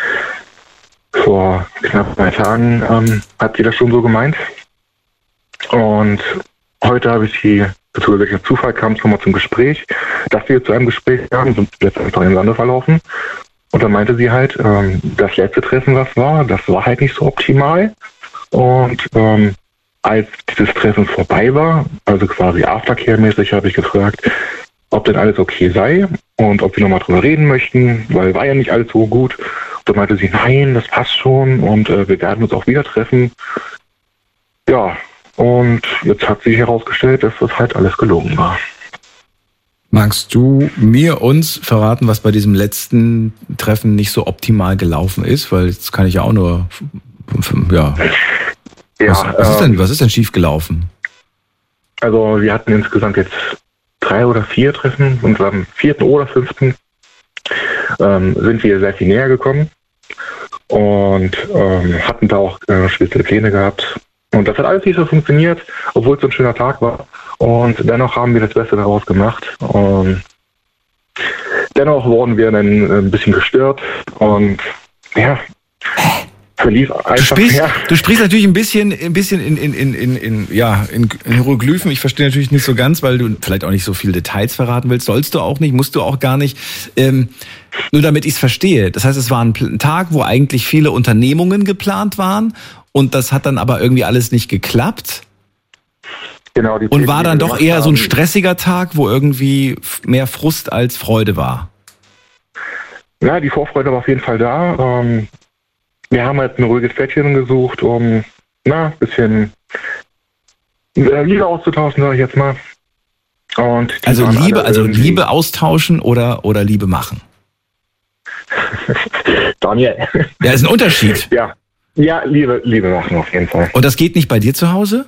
[SPEAKER 3] Vor knapp drei Tagen ähm, hat sie das schon so gemeint. Und heute habe ich sie, beziehungsweise durch den Zufall kam es nochmal zum Gespräch, dass wir zu einem Gespräch kamen, sind letztendlich einfach im Sande verlaufen. Und dann meinte sie halt, ähm, das letzte Treffen, was war, das war halt nicht so optimal. Und ähm, als dieses Treffen vorbei war, also quasi Aftercare-mäßig, habe ich gefragt, ob denn alles okay sei und ob wir nochmal drüber reden möchten, weil war ja nicht alles so gut. Und dann meinte sie, nein, das passt schon und äh, wir werden uns auch wieder treffen. Ja, und jetzt hat sich herausgestellt, dass das halt alles gelogen war.
[SPEAKER 2] Magst du mir, uns verraten, was bei diesem letzten Treffen nicht so optimal gelaufen ist? Weil jetzt kann ich ja auch nur, ja,
[SPEAKER 3] ja
[SPEAKER 2] was, was, ist denn, was ist denn schief gelaufen?
[SPEAKER 3] Also wir hatten insgesamt jetzt drei oder vier Treffen und am vierten oder fünften ähm, sind wir sehr viel näher gekommen und ähm, hatten da auch äh, spezielle Pläne gehabt. Und das hat alles nicht so funktioniert, obwohl es so ein schöner Tag war. Und dennoch haben wir das Beste daraus gemacht. Und dennoch wurden wir dann ein bisschen gestört. Und ja, verlief einfach.
[SPEAKER 2] Du sprichst,
[SPEAKER 3] ja.
[SPEAKER 2] du sprichst natürlich ein bisschen, ein bisschen in, in, in, in, in, ja, in, in Hieroglyphen. Ich verstehe natürlich nicht so ganz, weil du vielleicht auch nicht so viele Details verraten willst. Sollst du auch nicht, musst du auch gar nicht. Ähm, nur damit ich es verstehe. Das heißt, es war ein Tag, wo eigentlich viele Unternehmungen geplant waren. Und das hat dann aber irgendwie alles nicht geklappt.
[SPEAKER 3] Genau, die
[SPEAKER 2] und war dann doch eher so ein stressiger Tag, wo irgendwie mehr Frust als Freude war.
[SPEAKER 3] Ja, die Vorfreude war auf jeden Fall da. Ähm, wir haben halt ein ruhiges Plätzchen gesucht, um na, ein bisschen äh, Liebe auszutauschen, sage ich jetzt mal. Und
[SPEAKER 2] also Liebe, also Liebe austauschen oder, oder Liebe machen?
[SPEAKER 3] Daniel.
[SPEAKER 2] Ja, ist ein Unterschied.
[SPEAKER 3] Ja. Ja, Liebe, Liebe machen auf jeden Fall.
[SPEAKER 2] Und das geht nicht bei dir zu Hause?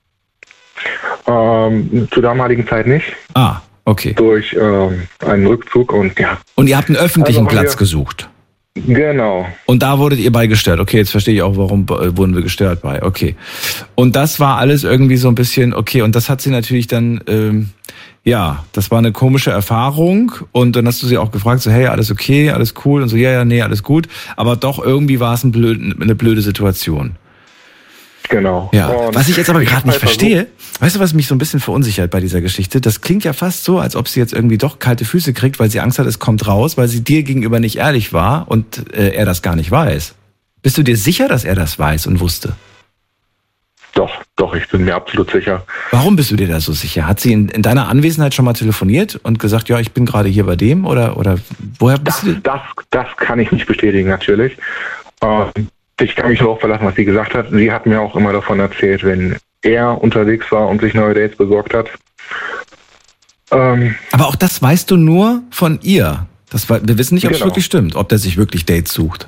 [SPEAKER 3] Ähm, zur damaligen Zeit nicht.
[SPEAKER 2] Ah, okay.
[SPEAKER 3] Durch ähm, einen Rückzug und ja.
[SPEAKER 2] Und ihr habt einen öffentlichen
[SPEAKER 3] also
[SPEAKER 2] Platz
[SPEAKER 3] wir,
[SPEAKER 2] gesucht?
[SPEAKER 3] Genau.
[SPEAKER 2] Und da wurdet ihr bei gestört. Okay, jetzt verstehe ich auch, warum äh, wurden wir gestört bei. Okay. Und das war alles irgendwie so ein bisschen, okay, und das hat sie natürlich dann, ähm, ja, das war eine komische Erfahrung. Und dann hast du sie auch gefragt, so, hey, alles okay, alles cool? Und so, ja, ja, nee, alles gut. Aber doch irgendwie war es ein blöd, eine blöde Situation.
[SPEAKER 3] Genau.
[SPEAKER 2] Ja, und was ich jetzt aber gerade nicht verstehe, weißt du, was mich so ein bisschen verunsichert bei dieser Geschichte? Das klingt ja fast so, als ob sie jetzt irgendwie doch kalte Füße kriegt, weil sie Angst hat, es kommt raus, weil sie dir gegenüber nicht ehrlich war und äh, er das gar nicht weiß. Bist du dir sicher, dass er das weiß und wusste?
[SPEAKER 3] Doch, doch, ich bin mir absolut sicher.
[SPEAKER 2] Warum bist du dir da so sicher? Hat sie in, in deiner Anwesenheit schon mal telefoniert und gesagt, ja, ich bin gerade hier bei dem? Oder, oder woher bist
[SPEAKER 3] das,
[SPEAKER 2] du?
[SPEAKER 3] Das, das kann ich nicht bestätigen, natürlich. Ähm, ich kann mich darauf verlassen, was sie gesagt hat. Sie hat mir auch immer davon erzählt, wenn er unterwegs war und sich neue Dates besorgt hat.
[SPEAKER 2] Ähm, Aber auch das weißt du nur von ihr. Das, wir wissen nicht, ob es genau. wirklich stimmt, ob der sich wirklich Dates sucht.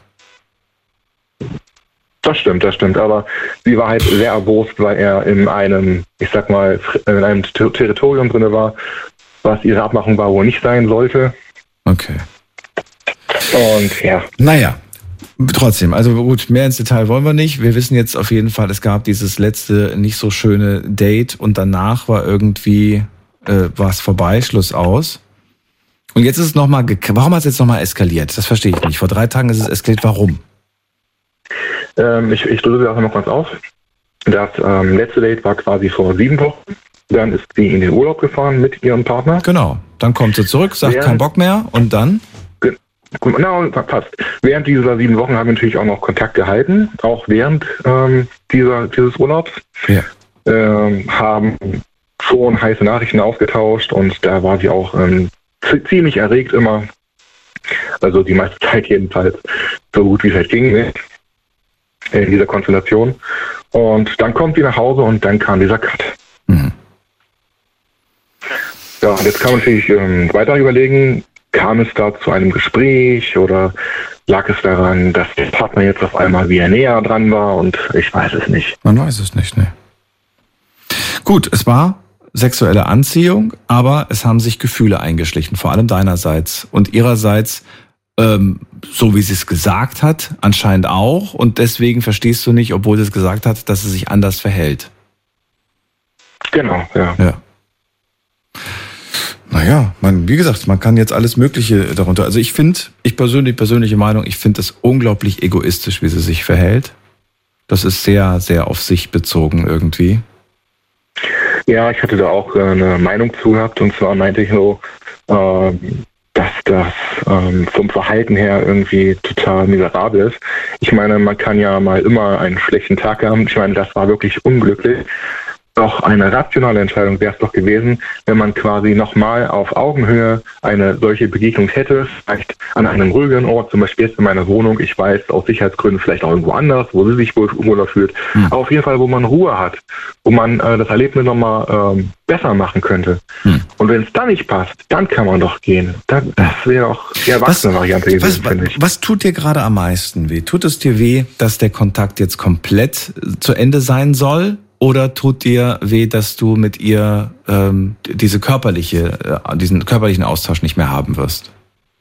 [SPEAKER 3] Das stimmt, das stimmt. Aber sie war halt sehr erbost, weil er in einem, ich sag mal, in einem Territorium drin war, was ihre Abmachung war, wo nicht sein sollte.
[SPEAKER 2] Okay.
[SPEAKER 3] Und ja.
[SPEAKER 2] Naja. Trotzdem, also gut, mehr ins Detail wollen wir nicht. Wir wissen jetzt auf jeden Fall, es gab dieses letzte nicht so schöne Date und danach war irgendwie äh, war es vorbei, Schluss aus. Und jetzt ist es nochmal, warum hat es jetzt nochmal eskaliert? Das verstehe ich nicht. Vor drei Tagen ist es eskaliert, warum?
[SPEAKER 3] Ähm, ich ich drücke das auch noch ganz auf. Das ähm, letzte Date war quasi vor sieben Wochen. Dann ist sie in den Urlaub gefahren mit ihrem Partner.
[SPEAKER 2] Genau, dann kommt sie zurück, sagt
[SPEAKER 3] Während,
[SPEAKER 2] kein Bock mehr und dann?
[SPEAKER 3] Genau, passt. Während dieser sieben Wochen haben wir natürlich auch noch Kontakt gehalten, auch während ähm, dieser, dieses Urlaubs.
[SPEAKER 2] Ja.
[SPEAKER 3] Ähm, haben schon heiße Nachrichten ausgetauscht und da war sie auch ähm, ziemlich erregt immer. Also die meiste Zeit jedenfalls, so gut wie es halt ging in dieser Konstellation. Und dann kommt sie nach Hause und dann kam dieser Cut. Mhm. Ja, und jetzt kann man natürlich ähm, weiter überlegen, kam es da zu einem Gespräch oder lag es daran, dass der Partner jetzt auf einmal wieder näher dran war und ich weiß es nicht.
[SPEAKER 2] Man weiß es nicht, ne. Gut, es war sexuelle Anziehung, aber es haben sich Gefühle eingeschlichen, vor allem deinerseits und ihrerseits, ähm, so wie sie es gesagt hat, anscheinend auch und deswegen verstehst du nicht, obwohl sie es gesagt hat, dass sie sich anders verhält.
[SPEAKER 3] Genau, ja.
[SPEAKER 2] Ja. Naja, man, wie gesagt, man kann jetzt alles Mögliche darunter. Also ich finde, ich persönlich, persönliche Meinung, ich finde es unglaublich egoistisch, wie sie sich verhält. Das ist sehr, sehr auf sich bezogen irgendwie.
[SPEAKER 3] Ja, ich hatte da auch eine Meinung zu gehabt und zwar meinte ich so, äh, dass das ähm, vom Verhalten her irgendwie total miserabel ist. Ich meine, man kann ja mal immer einen schlechten Tag haben. Ich meine, das war wirklich unglücklich. Doch eine rationale Entscheidung wäre es doch gewesen, wenn man quasi nochmal auf Augenhöhe eine solche Begegnung hätte, vielleicht an einem ruhigen Ort, zum Beispiel jetzt in meiner Wohnung, ich weiß, aus Sicherheitsgründen vielleicht auch irgendwo anders, wo sie sich wohl wohler fühlt, mhm. aber auf jeden Fall, wo man Ruhe hat, wo man äh, das Erlebnis nochmal ähm, besser machen könnte. Mhm. Und wenn es dann nicht passt, dann kann man doch gehen. Das, das wäre auch die erwachsene Variante gewesen, finde ich.
[SPEAKER 2] Was tut dir gerade am meisten weh? Tut es dir weh, dass der Kontakt jetzt komplett zu Ende sein soll? Oder tut dir weh, dass du mit ihr ähm, diese körperliche, äh, diesen körperlichen Austausch nicht mehr haben wirst?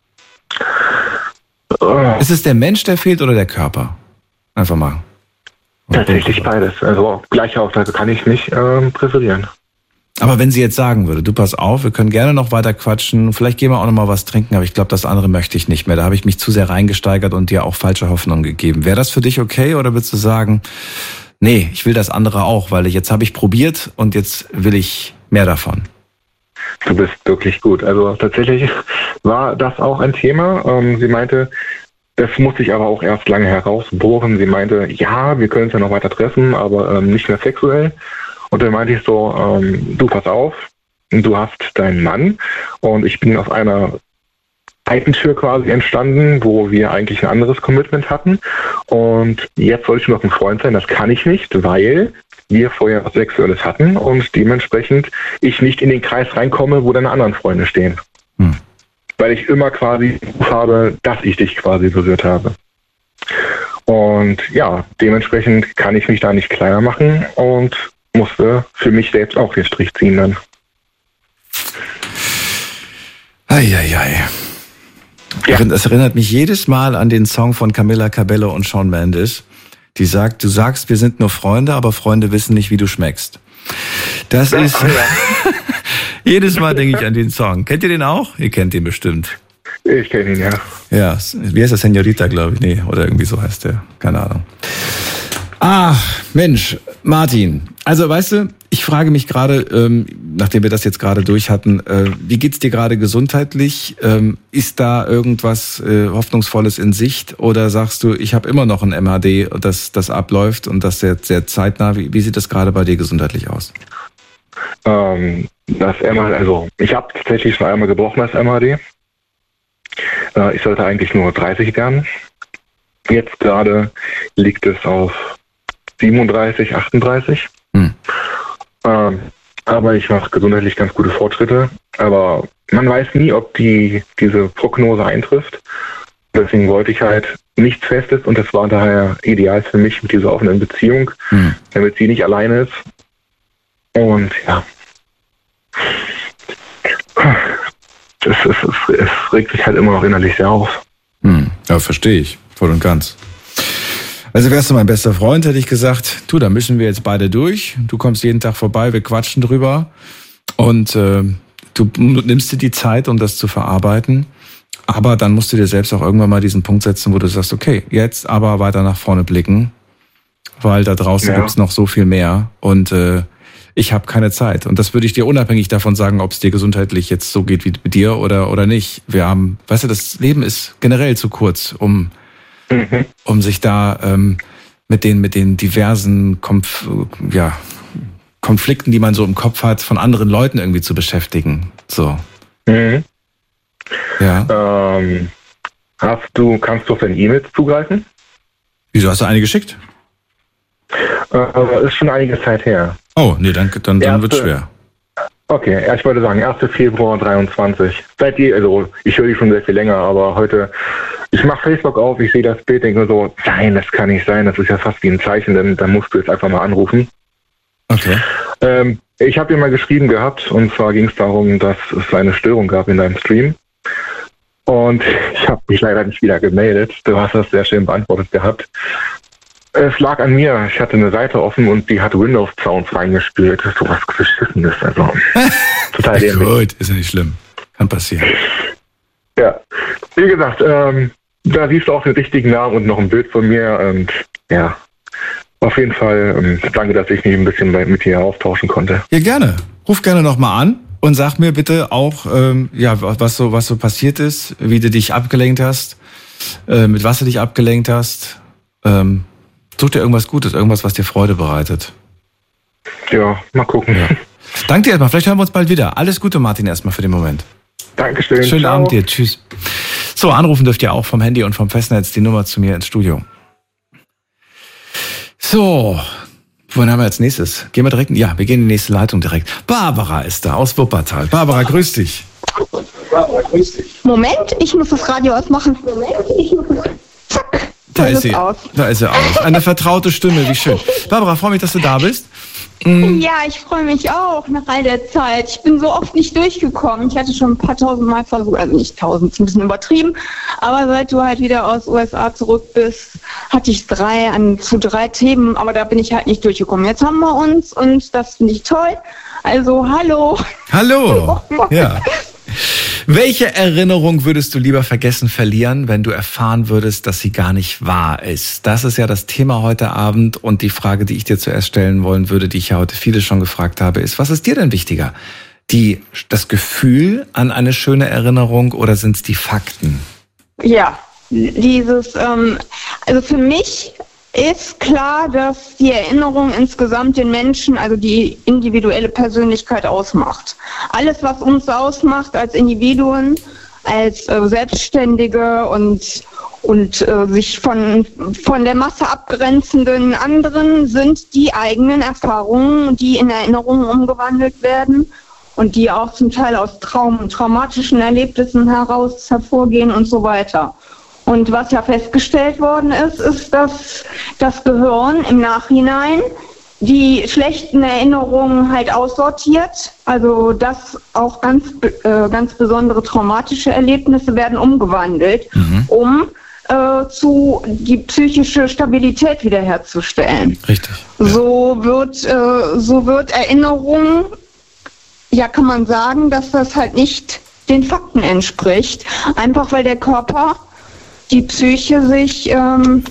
[SPEAKER 2] Oh. Ist es der Mensch, der fehlt oder der Körper? Einfach mal.
[SPEAKER 3] Tatsächlich beides. Also gleiche Aussage kann ich nicht ähm, präferieren.
[SPEAKER 2] Aber wenn sie jetzt sagen würde, du pass auf, wir können gerne noch weiter quatschen, vielleicht gehen wir auch noch mal was trinken, aber ich glaube, das andere möchte ich nicht mehr. Da habe ich mich zu sehr reingesteigert und dir auch falsche Hoffnung gegeben. Wäre das für dich okay oder würdest du sagen, nee, ich will das andere auch, weil jetzt habe ich probiert und jetzt will ich mehr davon?
[SPEAKER 3] Du bist wirklich gut. Also tatsächlich war das auch ein Thema. Ähm, sie meinte, das muss sich aber auch erst lange herausbohren. Sie meinte, ja, wir können uns ja noch weiter treffen, aber ähm, nicht mehr sexuell. Und dann meinte ich so, ähm, du pass auf, du hast deinen Mann und ich bin auf einer Seitentür quasi entstanden, wo wir eigentlich ein anderes Commitment hatten. Und jetzt soll ich noch ein Freund sein, das kann ich nicht, weil wir vorher was Sexuelles hatten und dementsprechend ich nicht in den Kreis reinkomme, wo deine anderen Freunde stehen. Hm. Weil ich immer quasi habe, dass ich dich quasi berührt habe. Und ja, dementsprechend kann ich mich da nicht kleiner machen und musste für mich selbst auch den Strich ziehen dann.
[SPEAKER 2] Eieiei. Ja. Das erinnert mich jedes Mal an den Song von Camila Cabello und Shawn Mendes. Die sagt, du sagst, wir sind nur Freunde, aber Freunde wissen nicht, wie du schmeckst. Das ist... Ja. Jedes Mal denke ich an den Song. Kennt ihr den auch? Ihr kennt den bestimmt.
[SPEAKER 3] Ich kenne ihn, ja.
[SPEAKER 2] Ja, wie heißt der? Señorita, glaube ich. Nee, oder irgendwie so heißt der. Keine Ahnung. Ah, Mensch, Martin. Also, weißt du, ich frage mich gerade, ähm, nachdem wir das jetzt gerade durch hatten, äh, wie geht's dir gerade gesundheitlich? Ähm, ist da irgendwas äh, Hoffnungsvolles in Sicht? Oder sagst du, ich habe immer noch ein M H D, das, das abläuft und das sehr, sehr zeitnah? Wie, wie sieht das gerade bei dir gesundheitlich aus?
[SPEAKER 3] Ähm, das M H D, also ich habe tatsächlich schon einmal gebrochen, das M H D. Äh, ich sollte eigentlich nur dreißig werden. jetzt gerade liegt es auf siebenunddreißig, achtunddreißig. Hm. Ähm, aber ich mache gesundheitlich ganz gute Fortschritte. Aber man weiß nie, ob die diese Prognose eintrifft. Deswegen wollte ich halt nichts Festes und das war daher ideal für mich mit dieser offenen Beziehung, hm. damit sie nicht alleine ist. Und ja, das ist, es, es regt sich halt immer noch innerlich sehr auf.
[SPEAKER 2] Hm. Ja, verstehe ich, voll und ganz. Also wärst du mein bester Freund, hätte ich gesagt, du, da müssen wir jetzt beide durch. Du kommst jeden Tag vorbei, wir quatschen drüber und äh, du nimmst dir die Zeit, um das zu verarbeiten. Aber dann musst du dir selbst auch irgendwann mal diesen Punkt setzen, wo du sagst, okay, jetzt aber weiter nach vorne blicken, weil da draußen ja. gibt's noch so viel mehr und äh, ich habe keine Zeit. Und das würde ich dir unabhängig davon sagen, ob es dir gesundheitlich jetzt so geht wie mit dir oder oder nicht. Wir haben, weißt du, das Leben ist generell zu kurz, um mhm. um sich da ähm, mit den mit den diversen Konf- ja, Konflikten, die man so im Kopf hat, von anderen Leuten irgendwie zu beschäftigen. So.
[SPEAKER 3] Mhm.
[SPEAKER 2] Ja.
[SPEAKER 3] Ähm, hast du, kannst du auf deine E-Mails zugreifen?
[SPEAKER 2] Wieso, hast du eine geschickt?
[SPEAKER 3] Äh, ist schon einige Zeit her.
[SPEAKER 2] Oh, nee, dann, dann, dann wird schwer.
[SPEAKER 3] Okay, ich wollte sagen, erster Februar dreiundzwanzig. Seit die, also ich höre die schon sehr viel länger, aber heute, ich mache Facebook auf, ich sehe das Bild, denke so, nein, das kann nicht sein, das ist ja fast wie ein Zeichen, denn dann musst du jetzt einfach mal anrufen.
[SPEAKER 2] Okay.
[SPEAKER 3] Ähm, ich habe dir mal geschrieben gehabt, und zwar ging es darum, dass es eine Störung gab in deinem Stream. Und ich habe mich leider nicht wieder gemeldet. Du hast das sehr schön beantwortet gehabt. Es lag an mir. Ich hatte eine Seite offen und die hat Windows-Sounds reingespült. Das ist sowas Beschissenes. Also, total dämlich.
[SPEAKER 2] Gut, ist ja nicht schlimm. Kann passieren.
[SPEAKER 3] Ja. Wie gesagt, ähm, da siehst du auch den richtigen Namen und noch ein Bild von mir. Und ja, auf jeden Fall ähm, danke, dass ich mich ein bisschen mit dir austauschen konnte.
[SPEAKER 2] Ja, gerne. Ruf gerne nochmal an. Und sag mir bitte auch, ähm, ja, was so, was so passiert ist, wie du dich abgelenkt hast, äh, mit was du dich abgelenkt hast. Ähm, such dir irgendwas Gutes, irgendwas, was dir Freude bereitet.
[SPEAKER 3] Ja, mal gucken. Ja.
[SPEAKER 2] Danke dir erstmal, vielleicht hören wir uns bald wieder. Alles Gute, Martin, erstmal für den Moment.
[SPEAKER 3] Dankeschön.
[SPEAKER 2] Schönen
[SPEAKER 3] Ciao.
[SPEAKER 2] Abend dir, tschüss. So, anrufen dürft ihr auch vom Handy und vom Festnetz die Nummer zu mir ins Studio. So. Wohin haben wir als nächstes? Gehen wir direkt, ja, wir gehen in die nächste Leitung direkt. Barbara ist da aus Wuppertal. Barbara, grüß dich.
[SPEAKER 4] Barbara, grüß dich. Moment, ich muss das Radio ausmachen. Moment, ich muss das... Zack,
[SPEAKER 2] da ist sie. Aus. Da ist sie aus. Eine vertraute Stimme, wie schön. Barbara, freue mich, dass du da bist.
[SPEAKER 4] Mhm. Ja, ich freue mich auch nach all der Zeit. Ich bin so oft nicht durchgekommen. Ich hatte schon ein paar tausend Mal versucht, also nicht tausend, ist ein bisschen übertrieben. Aber seit du halt wieder aus U S A zurück bist, hatte ich drei an zu drei Themen, aber da bin ich halt nicht durchgekommen. Jetzt haben wir uns und das finde ich toll. Also hallo.
[SPEAKER 2] Hallo. Ja. Welche Erinnerung würdest du lieber vergessen verlieren, wenn du erfahren würdest, dass sie gar nicht wahr ist? Das ist ja das Thema heute Abend und die Frage, die ich dir zuerst stellen wollen würde, die ich ja heute viele schon gefragt habe, ist, was ist dir denn wichtiger? Die, das Gefühl an eine schöne Erinnerung oder sind es die Fakten?
[SPEAKER 4] Ja, dieses, ähm, also für mich ist klar, dass die Erinnerung insgesamt den Menschen, also die individuelle Persönlichkeit ausmacht. Alles, was uns ausmacht als Individuen, als äh, Selbstständige und und äh, sich von von der Masse abgrenzenden anderen, sind die eigenen Erfahrungen, die in Erinnerungen umgewandelt werden und die auch zum Teil aus Traum, traumatischen Erlebnissen heraus hervorgehen und so weiter. Und was ja festgestellt worden ist, ist, dass das Gehirn im Nachhinein die schlechten Erinnerungen halt aussortiert. Also dass auch ganz äh, ganz besondere traumatische Erlebnisse werden umgewandelt, mhm. um äh, zu die psychische Stabilität wiederherzustellen.
[SPEAKER 2] Richtig.
[SPEAKER 4] Ja. So wird äh, so wird Erinnerung, ja, kann man sagen, dass das halt nicht den Fakten entspricht, einfach weil der Körper, die Psyche sich ähm,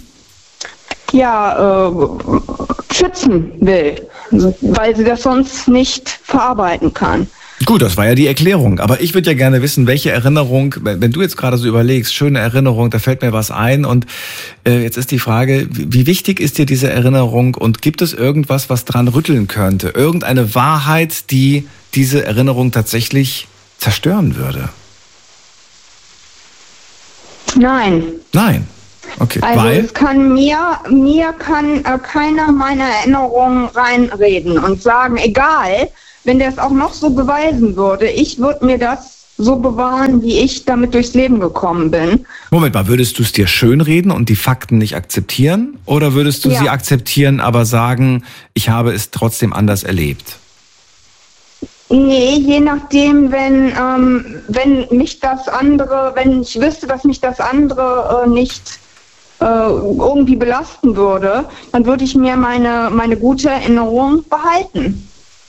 [SPEAKER 4] ja äh, schützen will, weil sie das sonst nicht verarbeiten kann.
[SPEAKER 2] Gut, das war ja die Erklärung. Aber ich würde ja gerne wissen, welche Erinnerung, wenn du jetzt gerade so überlegst, schöne Erinnerung, da fällt mir was ein. Und äh, jetzt ist die Frage, wie wichtig ist dir diese Erinnerung und gibt es irgendwas, was dran rütteln könnte? Irgendeine Wahrheit, die diese Erinnerung tatsächlich zerstören würde?
[SPEAKER 4] Nein.
[SPEAKER 2] Nein. Okay.
[SPEAKER 4] Also
[SPEAKER 2] Weil?
[SPEAKER 4] es kann mir, mir kann äh, keiner meiner Erinnerungen reinreden und sagen, egal, wenn der es auch noch so beweisen würde, ich würde mir das so bewahren, wie ich damit durchs Leben gekommen bin.
[SPEAKER 2] Moment mal, würdest du es dir schönreden und die Fakten nicht akzeptieren? Oder würdest du
[SPEAKER 4] Ja.
[SPEAKER 2] sie akzeptieren, aber sagen, ich habe es trotzdem anders erlebt?
[SPEAKER 4] Nee, je nachdem, wenn, ähm, wenn mich das andere, wenn ich wüsste, dass mich das andere äh, nicht äh, irgendwie belasten würde, dann würde ich mir meine, meine gute Erinnerung behalten.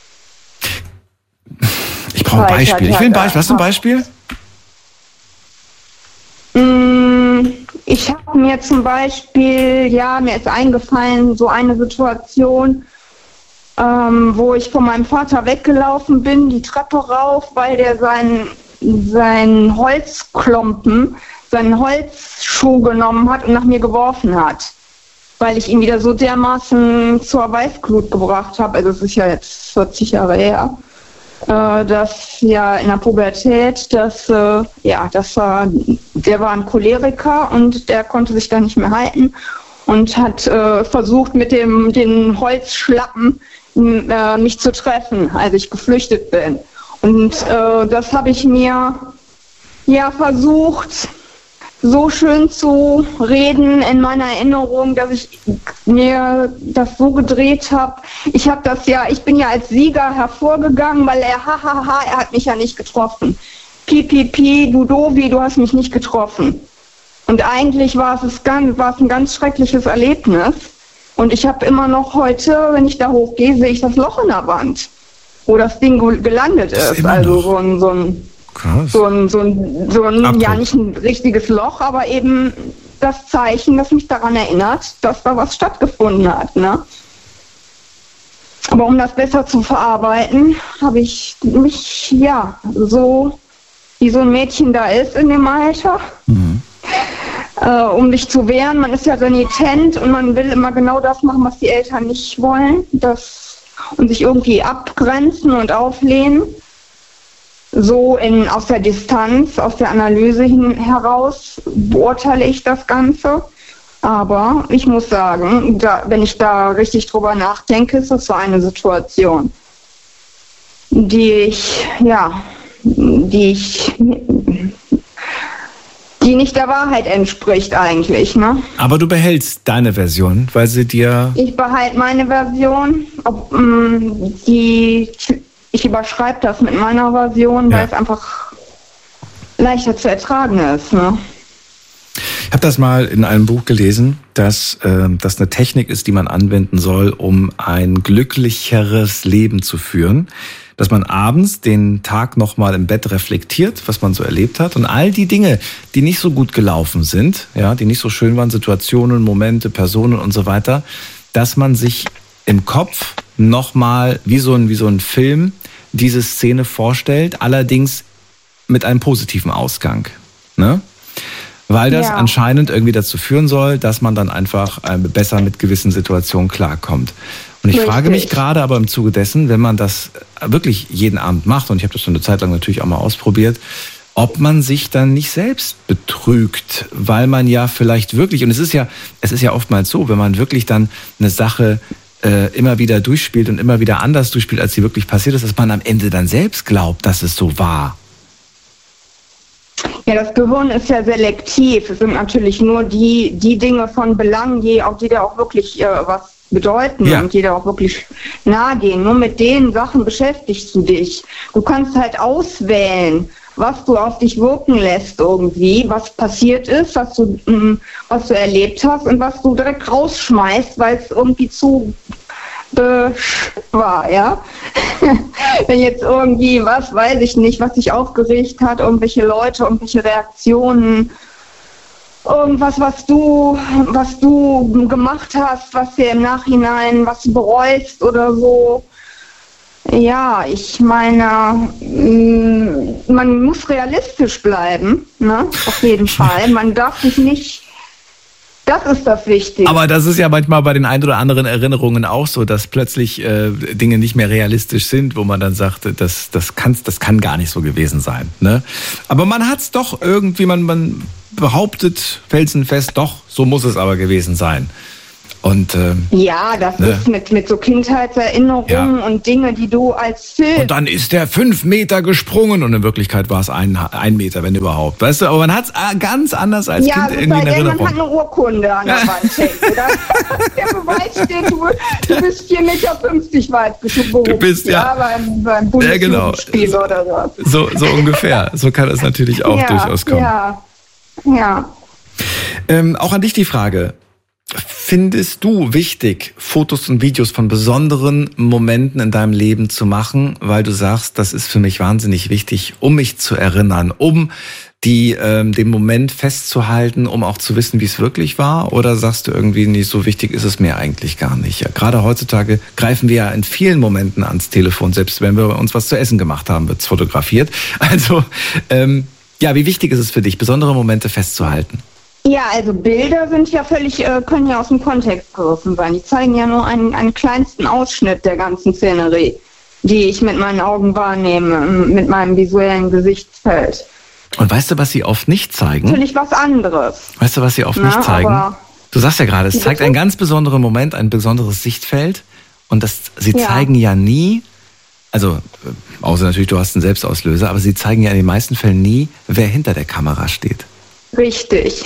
[SPEAKER 2] Ich brauche ein Beispiel. Ich will ein Beispiel. Hast du ein Beispiel?
[SPEAKER 4] Ich habe mir zum Beispiel, ja, mir ist eingefallen, so eine Situation, ähm, wo ich von meinem Vater weggelaufen bin, die Treppe rauf, weil der seinen, seinen Holzklumpen, seinen Holzschuh genommen hat und nach mir geworfen hat. Weil ich ihn wieder so dermaßen zur Weißglut gebracht habe, also es ist ja jetzt vierzig Jahre her, äh, dass ja in der Pubertät, dass, äh, ja, das war, der war ein Choleriker und der konnte sich da nicht mehr halten und hat äh, versucht mit dem den Holzschlappen äh, mich zu treffen, als ich geflüchtet bin. Und äh, das habe ich mir ja versucht, so schön zu reden in meiner Erinnerung, dass ich mir das so gedreht habe. Ich habe das ja, ich bin ja als Sieger hervorgegangen, weil er, hahaha, er hat mich ja nicht getroffen. Pipipi, du Dovi, du hast mich nicht getroffen. Und eigentlich war es, ganz, war es ein ganz schreckliches Erlebnis. Und ich habe immer noch heute, wenn ich da hochgehe, sehe ich das Loch in der Wand, wo das Ding gelandet ist. ist also so ein, so ein Krass. So ein, so ein, so ein ja nicht ein richtiges Loch, aber eben das Zeichen, das mich daran erinnert, dass da was stattgefunden hat, ne? Aber um das besser zu verarbeiten, habe ich mich, ja, so, wie so ein Mädchen da ist in dem Alter, mhm. äh, um mich zu wehren. Man ist ja renitent und man will immer genau das machen, was die Eltern nicht wollen, das, und sich irgendwie abgrenzen und auflehnen. So in, aus der Distanz, aus der Analyse hin, heraus beurteile ich das Ganze. Aber ich muss sagen, da, wenn ich da richtig drüber nachdenke, ist das so eine Situation, die ich, ja, die ich, die nicht der Wahrheit entspricht eigentlich, ne?
[SPEAKER 2] Aber du behältst deine Version, weil sie dir...
[SPEAKER 4] Ich behalte meine Version, ob, mh, die... Ich überschreibe das mit meiner Version, ja. Weil es einfach leichter zu ertragen ist. Ne?
[SPEAKER 2] Ich habe das mal in einem Buch gelesen, dass äh, das eine Technik ist, die man anwenden soll, um ein glücklicheres Leben zu führen. Dass man abends den Tag nochmal im Bett reflektiert, was man so erlebt hat. Und all die Dinge, die nicht so gut gelaufen sind, ja, die nicht so schön waren, Situationen, Momente, Personen und so weiter, dass man sich im Kopf nochmal wie so ein, wie so ein Film diese Szene vorstellt, allerdings mit einem positiven Ausgang. Ne? Weil das ja. anscheinend irgendwie dazu führen soll, dass man dann einfach besser mit gewissen Situationen klarkommt. Und ich Richtig. frage mich gerade aber im Zuge dessen, wenn man das wirklich jeden Abend macht, und ich habe das schon eine Zeit lang natürlich auch mal ausprobiert, ob man sich dann nicht selbst betrügt, weil man ja vielleicht wirklich, und es ist ja, es ist ja oftmals so, wenn man wirklich dann eine Sache äh, immer wieder durchspielt und immer wieder anders durchspielt, als sie wirklich passiert ist, dass man am Ende dann selbst glaubt, dass es so war.
[SPEAKER 4] Ja, das Gehirn ist ja selektiv. Es sind natürlich nur die, die Dinge von Belang, die auch, die da auch wirklich äh, was bedeuten ja. und die da auch wirklich nahe gehen. Nur mit den Sachen beschäftigst du dich. Du kannst halt auswählen, was du auf dich wirken lässt irgendwie, was passiert ist, was du, mh, was du erlebt hast und was du direkt rausschmeißt, weil es irgendwie zu besch war, ja. Wenn jetzt irgendwie, was weiß ich nicht, was dich aufgeregt hat, irgendwelche Leute, irgendwelche Reaktionen, irgendwas, was du, was du gemacht hast, was dir im Nachhinein, was du bereust oder so. Ja, ich meine, man muss realistisch bleiben, ne? Auf jeden Fall. Man darf sich nicht Das ist das Wichtige.
[SPEAKER 2] Aber das ist ja manchmal bei den ein oder anderen Erinnerungen auch so, dass plötzlich äh, Dinge nicht mehr realistisch sind, wo man dann sagt, das, das, kann's, das kann gar nicht so gewesen sein. Ne? Aber man hat es doch irgendwie, man, man behauptet felsenfest, doch, so muss es aber gewesen sein. Und, ähm,
[SPEAKER 4] ja, das
[SPEAKER 2] ne?
[SPEAKER 4] ist mit, mit so Kindheitserinnerungen ja. und Dinge, die du als Film...
[SPEAKER 2] Und dann ist der fünf Meter gesprungen und in Wirklichkeit war es ein, ein Meter, wenn überhaupt. Weißt du, aber man hat es ganz anders als
[SPEAKER 4] ja,
[SPEAKER 2] Kind irgendwie in Erinnerung.
[SPEAKER 4] Ja, man hat eine Urkunde an der Wand hängen, oder? Der Beweis steht, du, du bist vier Meter fünfzig weit gesprungen.
[SPEAKER 2] Du bist, ja.
[SPEAKER 4] ja beim, beim Bundesjugendspiel
[SPEAKER 2] ja, genau.
[SPEAKER 4] oder so.
[SPEAKER 2] so. So ungefähr. So kann das natürlich auch
[SPEAKER 4] ja,
[SPEAKER 2] durchaus kommen.
[SPEAKER 4] Ja, ja.
[SPEAKER 2] Ähm, auch an dich die Frage. Findest du wichtig, Fotos und Videos von besonderen Momenten in deinem Leben zu machen, weil du sagst, das ist für mich wahnsinnig wichtig, um mich zu erinnern, um die ähm, den Moment festzuhalten, um auch zu wissen, wie es wirklich war? Oder sagst du irgendwie, nee, so wichtig ist es mir eigentlich gar nicht? Ja, gerade heutzutage greifen wir ja in vielen Momenten ans Telefon, selbst wenn wir uns was zu essen gemacht haben, wird's fotografiert. Also ähm, ja, wie wichtig ist es für dich, besondere Momente festzuhalten?
[SPEAKER 4] Ja, also Bilder sind ja völlig, äh, können ja aus dem Kontext gerissen sein. Die zeigen ja nur einen, einen kleinsten Ausschnitt der ganzen Szenerie, die ich mit meinen Augen wahrnehme, mit meinem visuellen Gesichtsfeld.
[SPEAKER 2] Und weißt du, was sie oft nicht zeigen?
[SPEAKER 4] Natürlich was anderes.
[SPEAKER 2] Weißt du, was sie oft Na, nicht zeigen? Du sagst ja gerade, es zeigt einen ganz besonderen Moment, ein besonderes Sichtfeld. Und das, sie ja. zeigen ja nie, also außer natürlich, du hast einen Selbstauslöser, aber sie zeigen ja in den meisten Fällen nie, wer hinter der Kamera steht.
[SPEAKER 4] Richtig.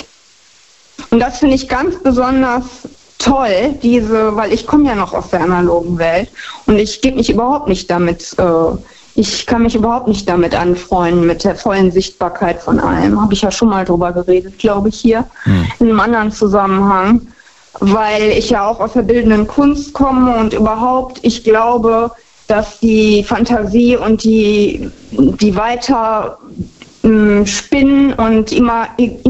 [SPEAKER 4] Und das finde ich ganz besonders toll, diese, weil ich komme ja noch aus der analogen Welt und ich gebe mich überhaupt nicht damit, äh, ich kann mich überhaupt nicht damit anfreunden, mit der vollen Sichtbarkeit von allem. Habe ich ja schon mal drüber geredet, glaube ich, hier, hm. in einem anderen Zusammenhang, weil ich ja auch aus der bildenden Kunst komme und überhaupt, ich glaube, dass die Fantasie und die, die weiter Spinnen und Ima-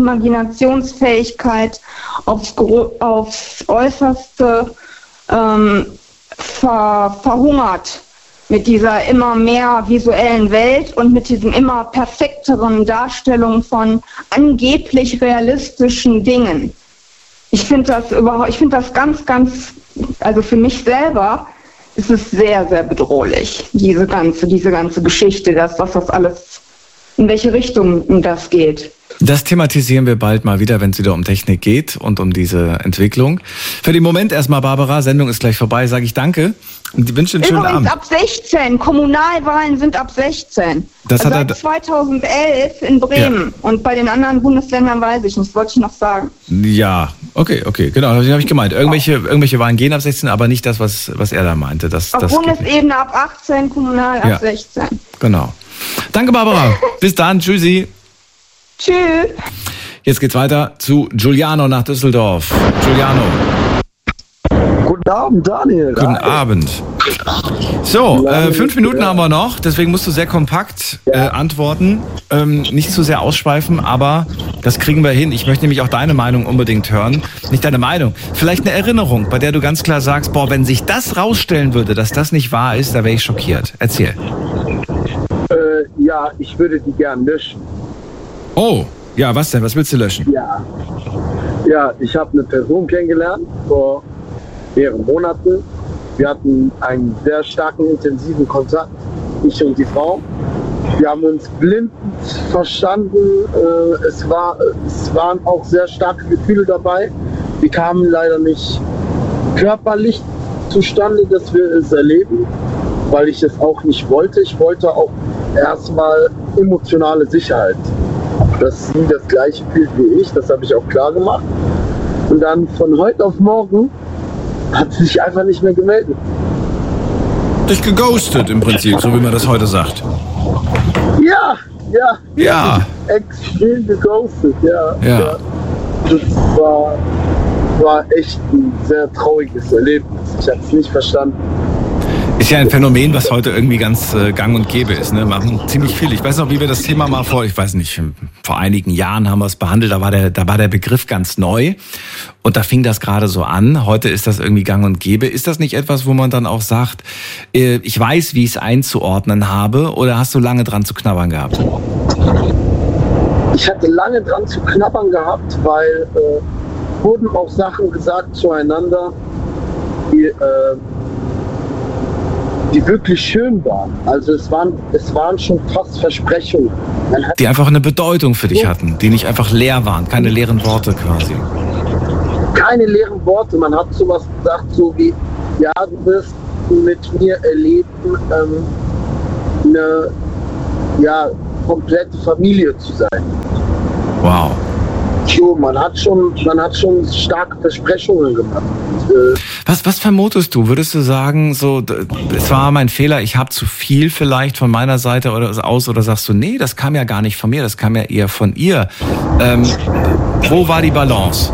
[SPEAKER 4] Imaginationsfähigkeit aufs, aufs Äußerste ähm, ver- verhungert mit dieser immer mehr visuellen Welt und mit diesen immer perfekteren Darstellungen von angeblich realistischen Dingen. Ich finde das überhaupt, ich finde das ganz, ganz, also für mich selber ist es sehr, sehr bedrohlich, diese ganze, diese ganze Geschichte, das, was das alles, in welche Richtung das geht.
[SPEAKER 2] Das thematisieren wir bald mal wieder, wenn es wieder um Technik geht und um diese Entwicklung. Für den Moment erstmal, Barbara, Sendung ist gleich vorbei, sage ich danke und wünsche einen schönen
[SPEAKER 4] Übrigens
[SPEAKER 2] Abend.
[SPEAKER 4] ab sechzehn, Kommunalwahlen sind ab sechzehn.
[SPEAKER 2] Das hat
[SPEAKER 4] Seit
[SPEAKER 2] er
[SPEAKER 4] zweitausendelf in Bremen ja. Und bei den anderen Bundesländern weiß ich nicht, das wollte ich noch sagen.
[SPEAKER 2] Ja, okay, okay, genau, das habe ich gemeint. Irgendwelche, irgendwelche Wahlen gehen ab sechzehn, aber nicht das, was, was er da meinte. Das,
[SPEAKER 4] auf
[SPEAKER 2] das
[SPEAKER 4] Bundesebene ab achtzehn, kommunal ab
[SPEAKER 2] ja.
[SPEAKER 4] sechzehn.
[SPEAKER 2] Genau. Danke, Barbara. Bis dann, tschüssi.
[SPEAKER 4] Tschüss.
[SPEAKER 2] Jetzt geht's weiter zu Giuliano nach Düsseldorf. Giuliano.
[SPEAKER 5] Guten Abend, Daniel.
[SPEAKER 2] Guten Abend. So, äh, fünf Minuten haben wir noch, deswegen musst du sehr kompakt äh, antworten. Ähm, nicht zu sehr ausschweifen, aber das kriegen wir hin. Ich möchte nämlich auch deine Meinung unbedingt hören. Nicht deine Meinung, vielleicht eine Erinnerung, bei der du ganz klar sagst, boah, wenn sich das rausstellen würde, dass das nicht wahr ist, da wäre ich schockiert. Erzähl.
[SPEAKER 5] Äh, ja, ich würde die gern löschen.
[SPEAKER 2] Oh, ja, was denn? Was willst du löschen?
[SPEAKER 5] Ja, ja, ich habe eine Person kennengelernt vor mehreren Monaten. Wir hatten einen sehr starken, intensiven Kontakt, ich und die Frau. Wir haben uns blind verstanden. Äh, es, war, es waren auch sehr starke Gefühle dabei. Die kamen leider nicht körperlich zustande, dass wir es erleben, weil ich es auch nicht wollte. Ich wollte auch erstmal emotionale Sicherheit. Dass sie das gleiche fühlt wie ich, das habe ich auch klar gemacht. Und dann von heute auf morgen hat sie sich einfach nicht mehr gemeldet.
[SPEAKER 2] Dich geghostet im Prinzip, so wie man das heute sagt.
[SPEAKER 5] Ja, ja.
[SPEAKER 2] Ja.
[SPEAKER 5] Extrem geghostet, ja.
[SPEAKER 2] Ja.
[SPEAKER 5] ja. Das war, war echt ein sehr trauriges Erlebnis. Ich habe es nicht verstanden.
[SPEAKER 2] Ist ja ein Phänomen, was heute irgendwie ganz äh, gang und gäbe ist. Ne? Machen ziemlich viel. Ich weiß noch, wie wir das Thema mal vor, ich weiß nicht, vor einigen Jahren haben wir es behandelt. Da war der, da war der Begriff ganz neu und da fing das gerade so an. Heute ist das irgendwie gang und gäbe. Ist das nicht etwas, wo man dann auch sagt, äh, ich weiß, wie ich es einzuordnen habe, oder hast du lange dran zu knabbern gehabt?
[SPEAKER 5] Ich hatte lange dran zu knabbern gehabt, weil äh, wurden auch Sachen gesagt zueinander, die, äh, die wirklich schön waren. Also es waren, es waren schon fast Versprechungen.
[SPEAKER 2] Die einfach eine Bedeutung für dich hatten, die nicht einfach leer waren, keine leeren Worte quasi.
[SPEAKER 5] Keine leeren Worte. Man hat sowas gesagt, so wie, ja, du wirst mit mir erleben, ähm, eine ja, komplette Familie zu sein.
[SPEAKER 2] Wow.
[SPEAKER 5] So, man hat schon, man hat schon starke Versprechungen gemacht. Äh,
[SPEAKER 2] was, was vermutest du? Würdest du sagen, so, es war mein Fehler, ich habe zu viel vielleicht von meiner Seite oder aus, oder sagst du, nee, das kam ja gar nicht von mir, das kam ja eher von ihr. Ähm, wo war die Balance?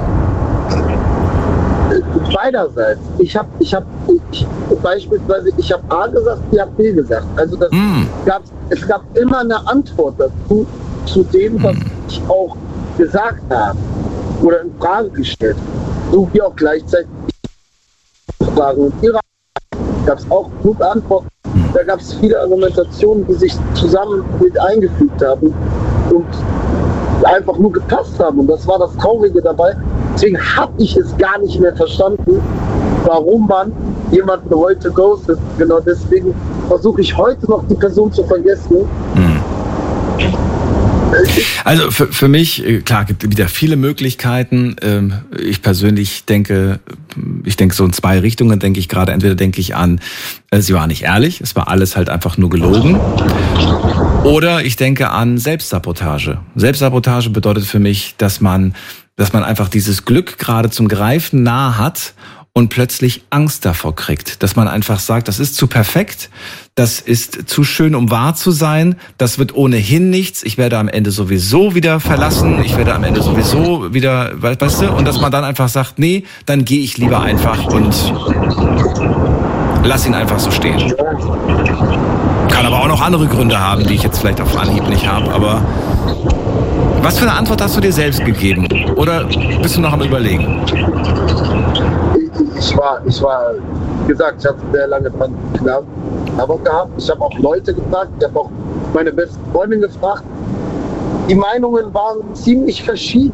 [SPEAKER 5] Beiderseits. Ich habe, ich habe, ich, beispielsweise, ich habe A gesagt, sie hat B gesagt. Also das mm. gab, es gab immer eine Antwort dazu, zu dem, was mm. ich auch gesagt habe oder in Frage gestellt. So wie auch gleichzeitig Fragen und ihre gab es auch genug Antworten. Da gab es viele Argumentationen, die sich zusammen mit eingefügt haben und einfach nur gepasst haben. Und das war das Traurige dabei. Deswegen habe ich es gar nicht mehr verstanden, warum man jemanden heute ghostet. Genau deswegen versuche ich heute noch die Person zu vergessen. Hm.
[SPEAKER 2] Also für, für mich, klar, gibt es wieder viele Möglichkeiten. Ich persönlich denke, ich denke so in zwei Richtungen, denke ich gerade. Entweder denke ich an, sie war nicht ehrlich, es war alles halt einfach nur gelogen. Oder ich denke an Selbstsabotage. Selbstsabotage bedeutet für mich, dass man, dass man einfach dieses Glück gerade zum Greifen nah hat und plötzlich Angst davor kriegt. Dass man einfach sagt, das ist zu perfekt, das ist zu schön, um wahr zu sein, das wird ohnehin nichts, ich werde am Ende sowieso wieder verlassen, ich werde am Ende sowieso wieder, weißt du, und dass man dann einfach sagt, nee, dann gehe ich lieber einfach und lass ihn einfach so stehen. Kann aber auch noch andere Gründe haben, die ich jetzt vielleicht auf Anhieb nicht habe, aber was für eine Antwort hast du dir selbst gegeben? Oder bist du noch am Überlegen?
[SPEAKER 5] Ich war, ich war, wie gesagt, ich hatte sehr lange dran gehabt. Ich habe auch Leute gefragt, ich habe auch meine beste Freundin gefragt. Die Meinungen waren ziemlich verschieden.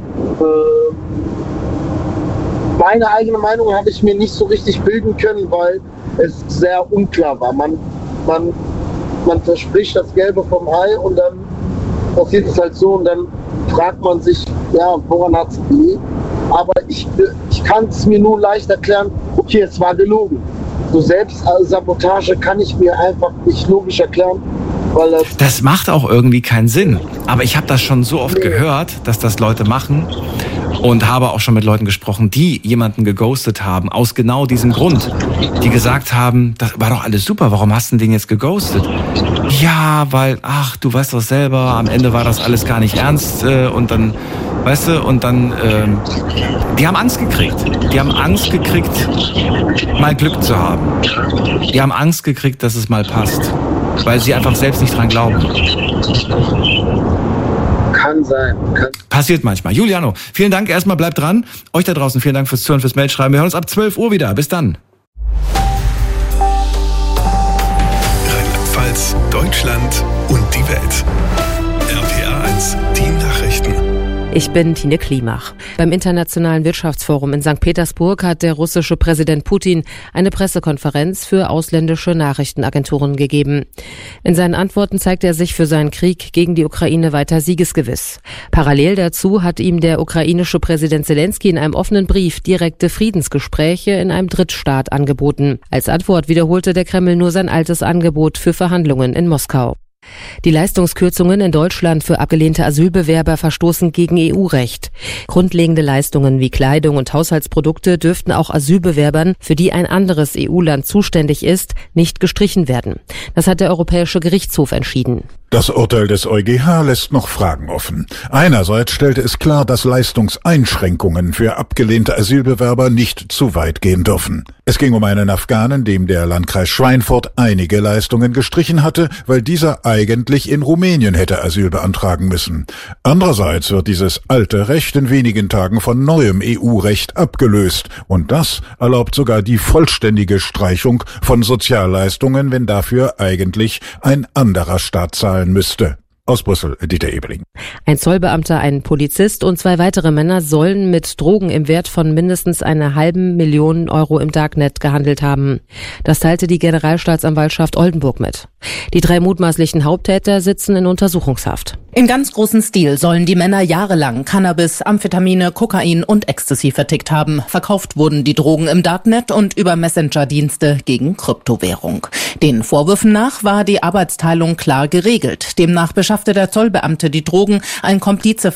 [SPEAKER 5] Meine eigene Meinung habe ich mir nicht so richtig bilden können, weil es sehr unklar war. Man, man, man verspricht das Gelbe vom Ei und dann passiert es halt so und dann fragt man sich, ja, woran hat es gelegen? Aber ich, ich kann es mir nur leicht erklären, okay, es war gelogen. So Selbstsabotage kann ich mir einfach nicht logisch erklären, weil das...
[SPEAKER 2] Das macht auch irgendwie keinen Sinn. Aber ich habe das schon so oft nee. gehört, dass das Leute machen und habe auch schon mit Leuten gesprochen, die jemanden geghostet haben, aus genau diesem Grund. Die gesagt haben, das war doch alles super, warum hast du den jetzt geghostet? Ja, weil, ach, du weißt doch selber, am Ende war das alles gar nicht ernst äh, und dann... Weißt du, und dann, ähm, die haben Angst gekriegt. Die haben Angst gekriegt, mal Glück zu haben. Die haben Angst gekriegt, dass es mal passt. Weil sie einfach selbst nicht dran glauben.
[SPEAKER 5] Kann sein. Kann.
[SPEAKER 2] Passiert manchmal. Juliano, vielen Dank. Erstmal bleibt dran. Euch da draußen, vielen Dank fürs Zuhören, fürs Mailschreiben. Wir hören uns ab zwölf Uhr wieder. Bis dann.
[SPEAKER 6] Rheinland-Pfalz, Deutschland und die Welt. R P A eins, die Nachrichten.
[SPEAKER 7] Ich bin Tine Klimach. Beim Internationalen Wirtschaftsforum in Sankt Petersburg hat der russische Präsident Putin eine Pressekonferenz für ausländische Nachrichtenagenturen gegeben. In seinen Antworten zeigt er sich für seinen Krieg gegen die Ukraine weiter siegesgewiss. Parallel dazu hat ihm der ukrainische Präsident Zelensky in einem offenen Brief direkte Friedensgespräche in einem Drittstaat angeboten. Als Antwort wiederholte der Kreml nur sein altes Angebot für Verhandlungen in Moskau. Die Leistungskürzungen in Deutschland für abgelehnte Asylbewerber verstoßen gegen E U-Recht. Grundlegende Leistungen wie Kleidung und Haushaltsprodukte dürften auch Asylbewerbern, für die ein anderes E U-Land zuständig ist, nicht gestrichen werden. Das hat der Europäische Gerichtshof entschieden.
[SPEAKER 8] Das Urteil des EuGH lässt noch Fragen offen. Einerseits stellte es klar, dass Leistungseinschränkungen für abgelehnte Asylbewerber nicht zu weit gehen dürfen. Es ging um einen Afghanen, dem der Landkreis Schweinfurt einige Leistungen gestrichen hatte, weil dieser eigentlich in Rumänien hätte Asyl beantragen müssen. Andererseits wird dieses alte Recht in wenigen Tagen von neuem E U-Recht abgelöst. Und das erlaubt sogar die vollständige Streichung von Sozialleistungen, wenn dafür eigentlich ein anderer Staat zahlen müsste. Aus Brüssel, Dieter Ebeling.
[SPEAKER 7] Ein Zollbeamter, ein Polizist und zwei weitere Männer sollen mit Drogen im Wert von mindestens einer halben Million Euro im Darknet gehandelt haben. Das teilte die Generalstaatsanwaltschaft Oldenburg mit. Die drei mutmaßlichen Haupttäter sitzen in Untersuchungshaft.
[SPEAKER 9] Im ganz großen Stil sollen die Männer jahrelang Cannabis, Amphetamine, Kokain und Ecstasy vertickt haben. Verkauft wurden die Drogen im Darknet und über Messenger-Dienste gegen Kryptowährung. Den Vorwürfen nach war die Arbeitsteilung klar geregelt. Demnach beschaffte der Zollbeamte die Drogen, ein Komplize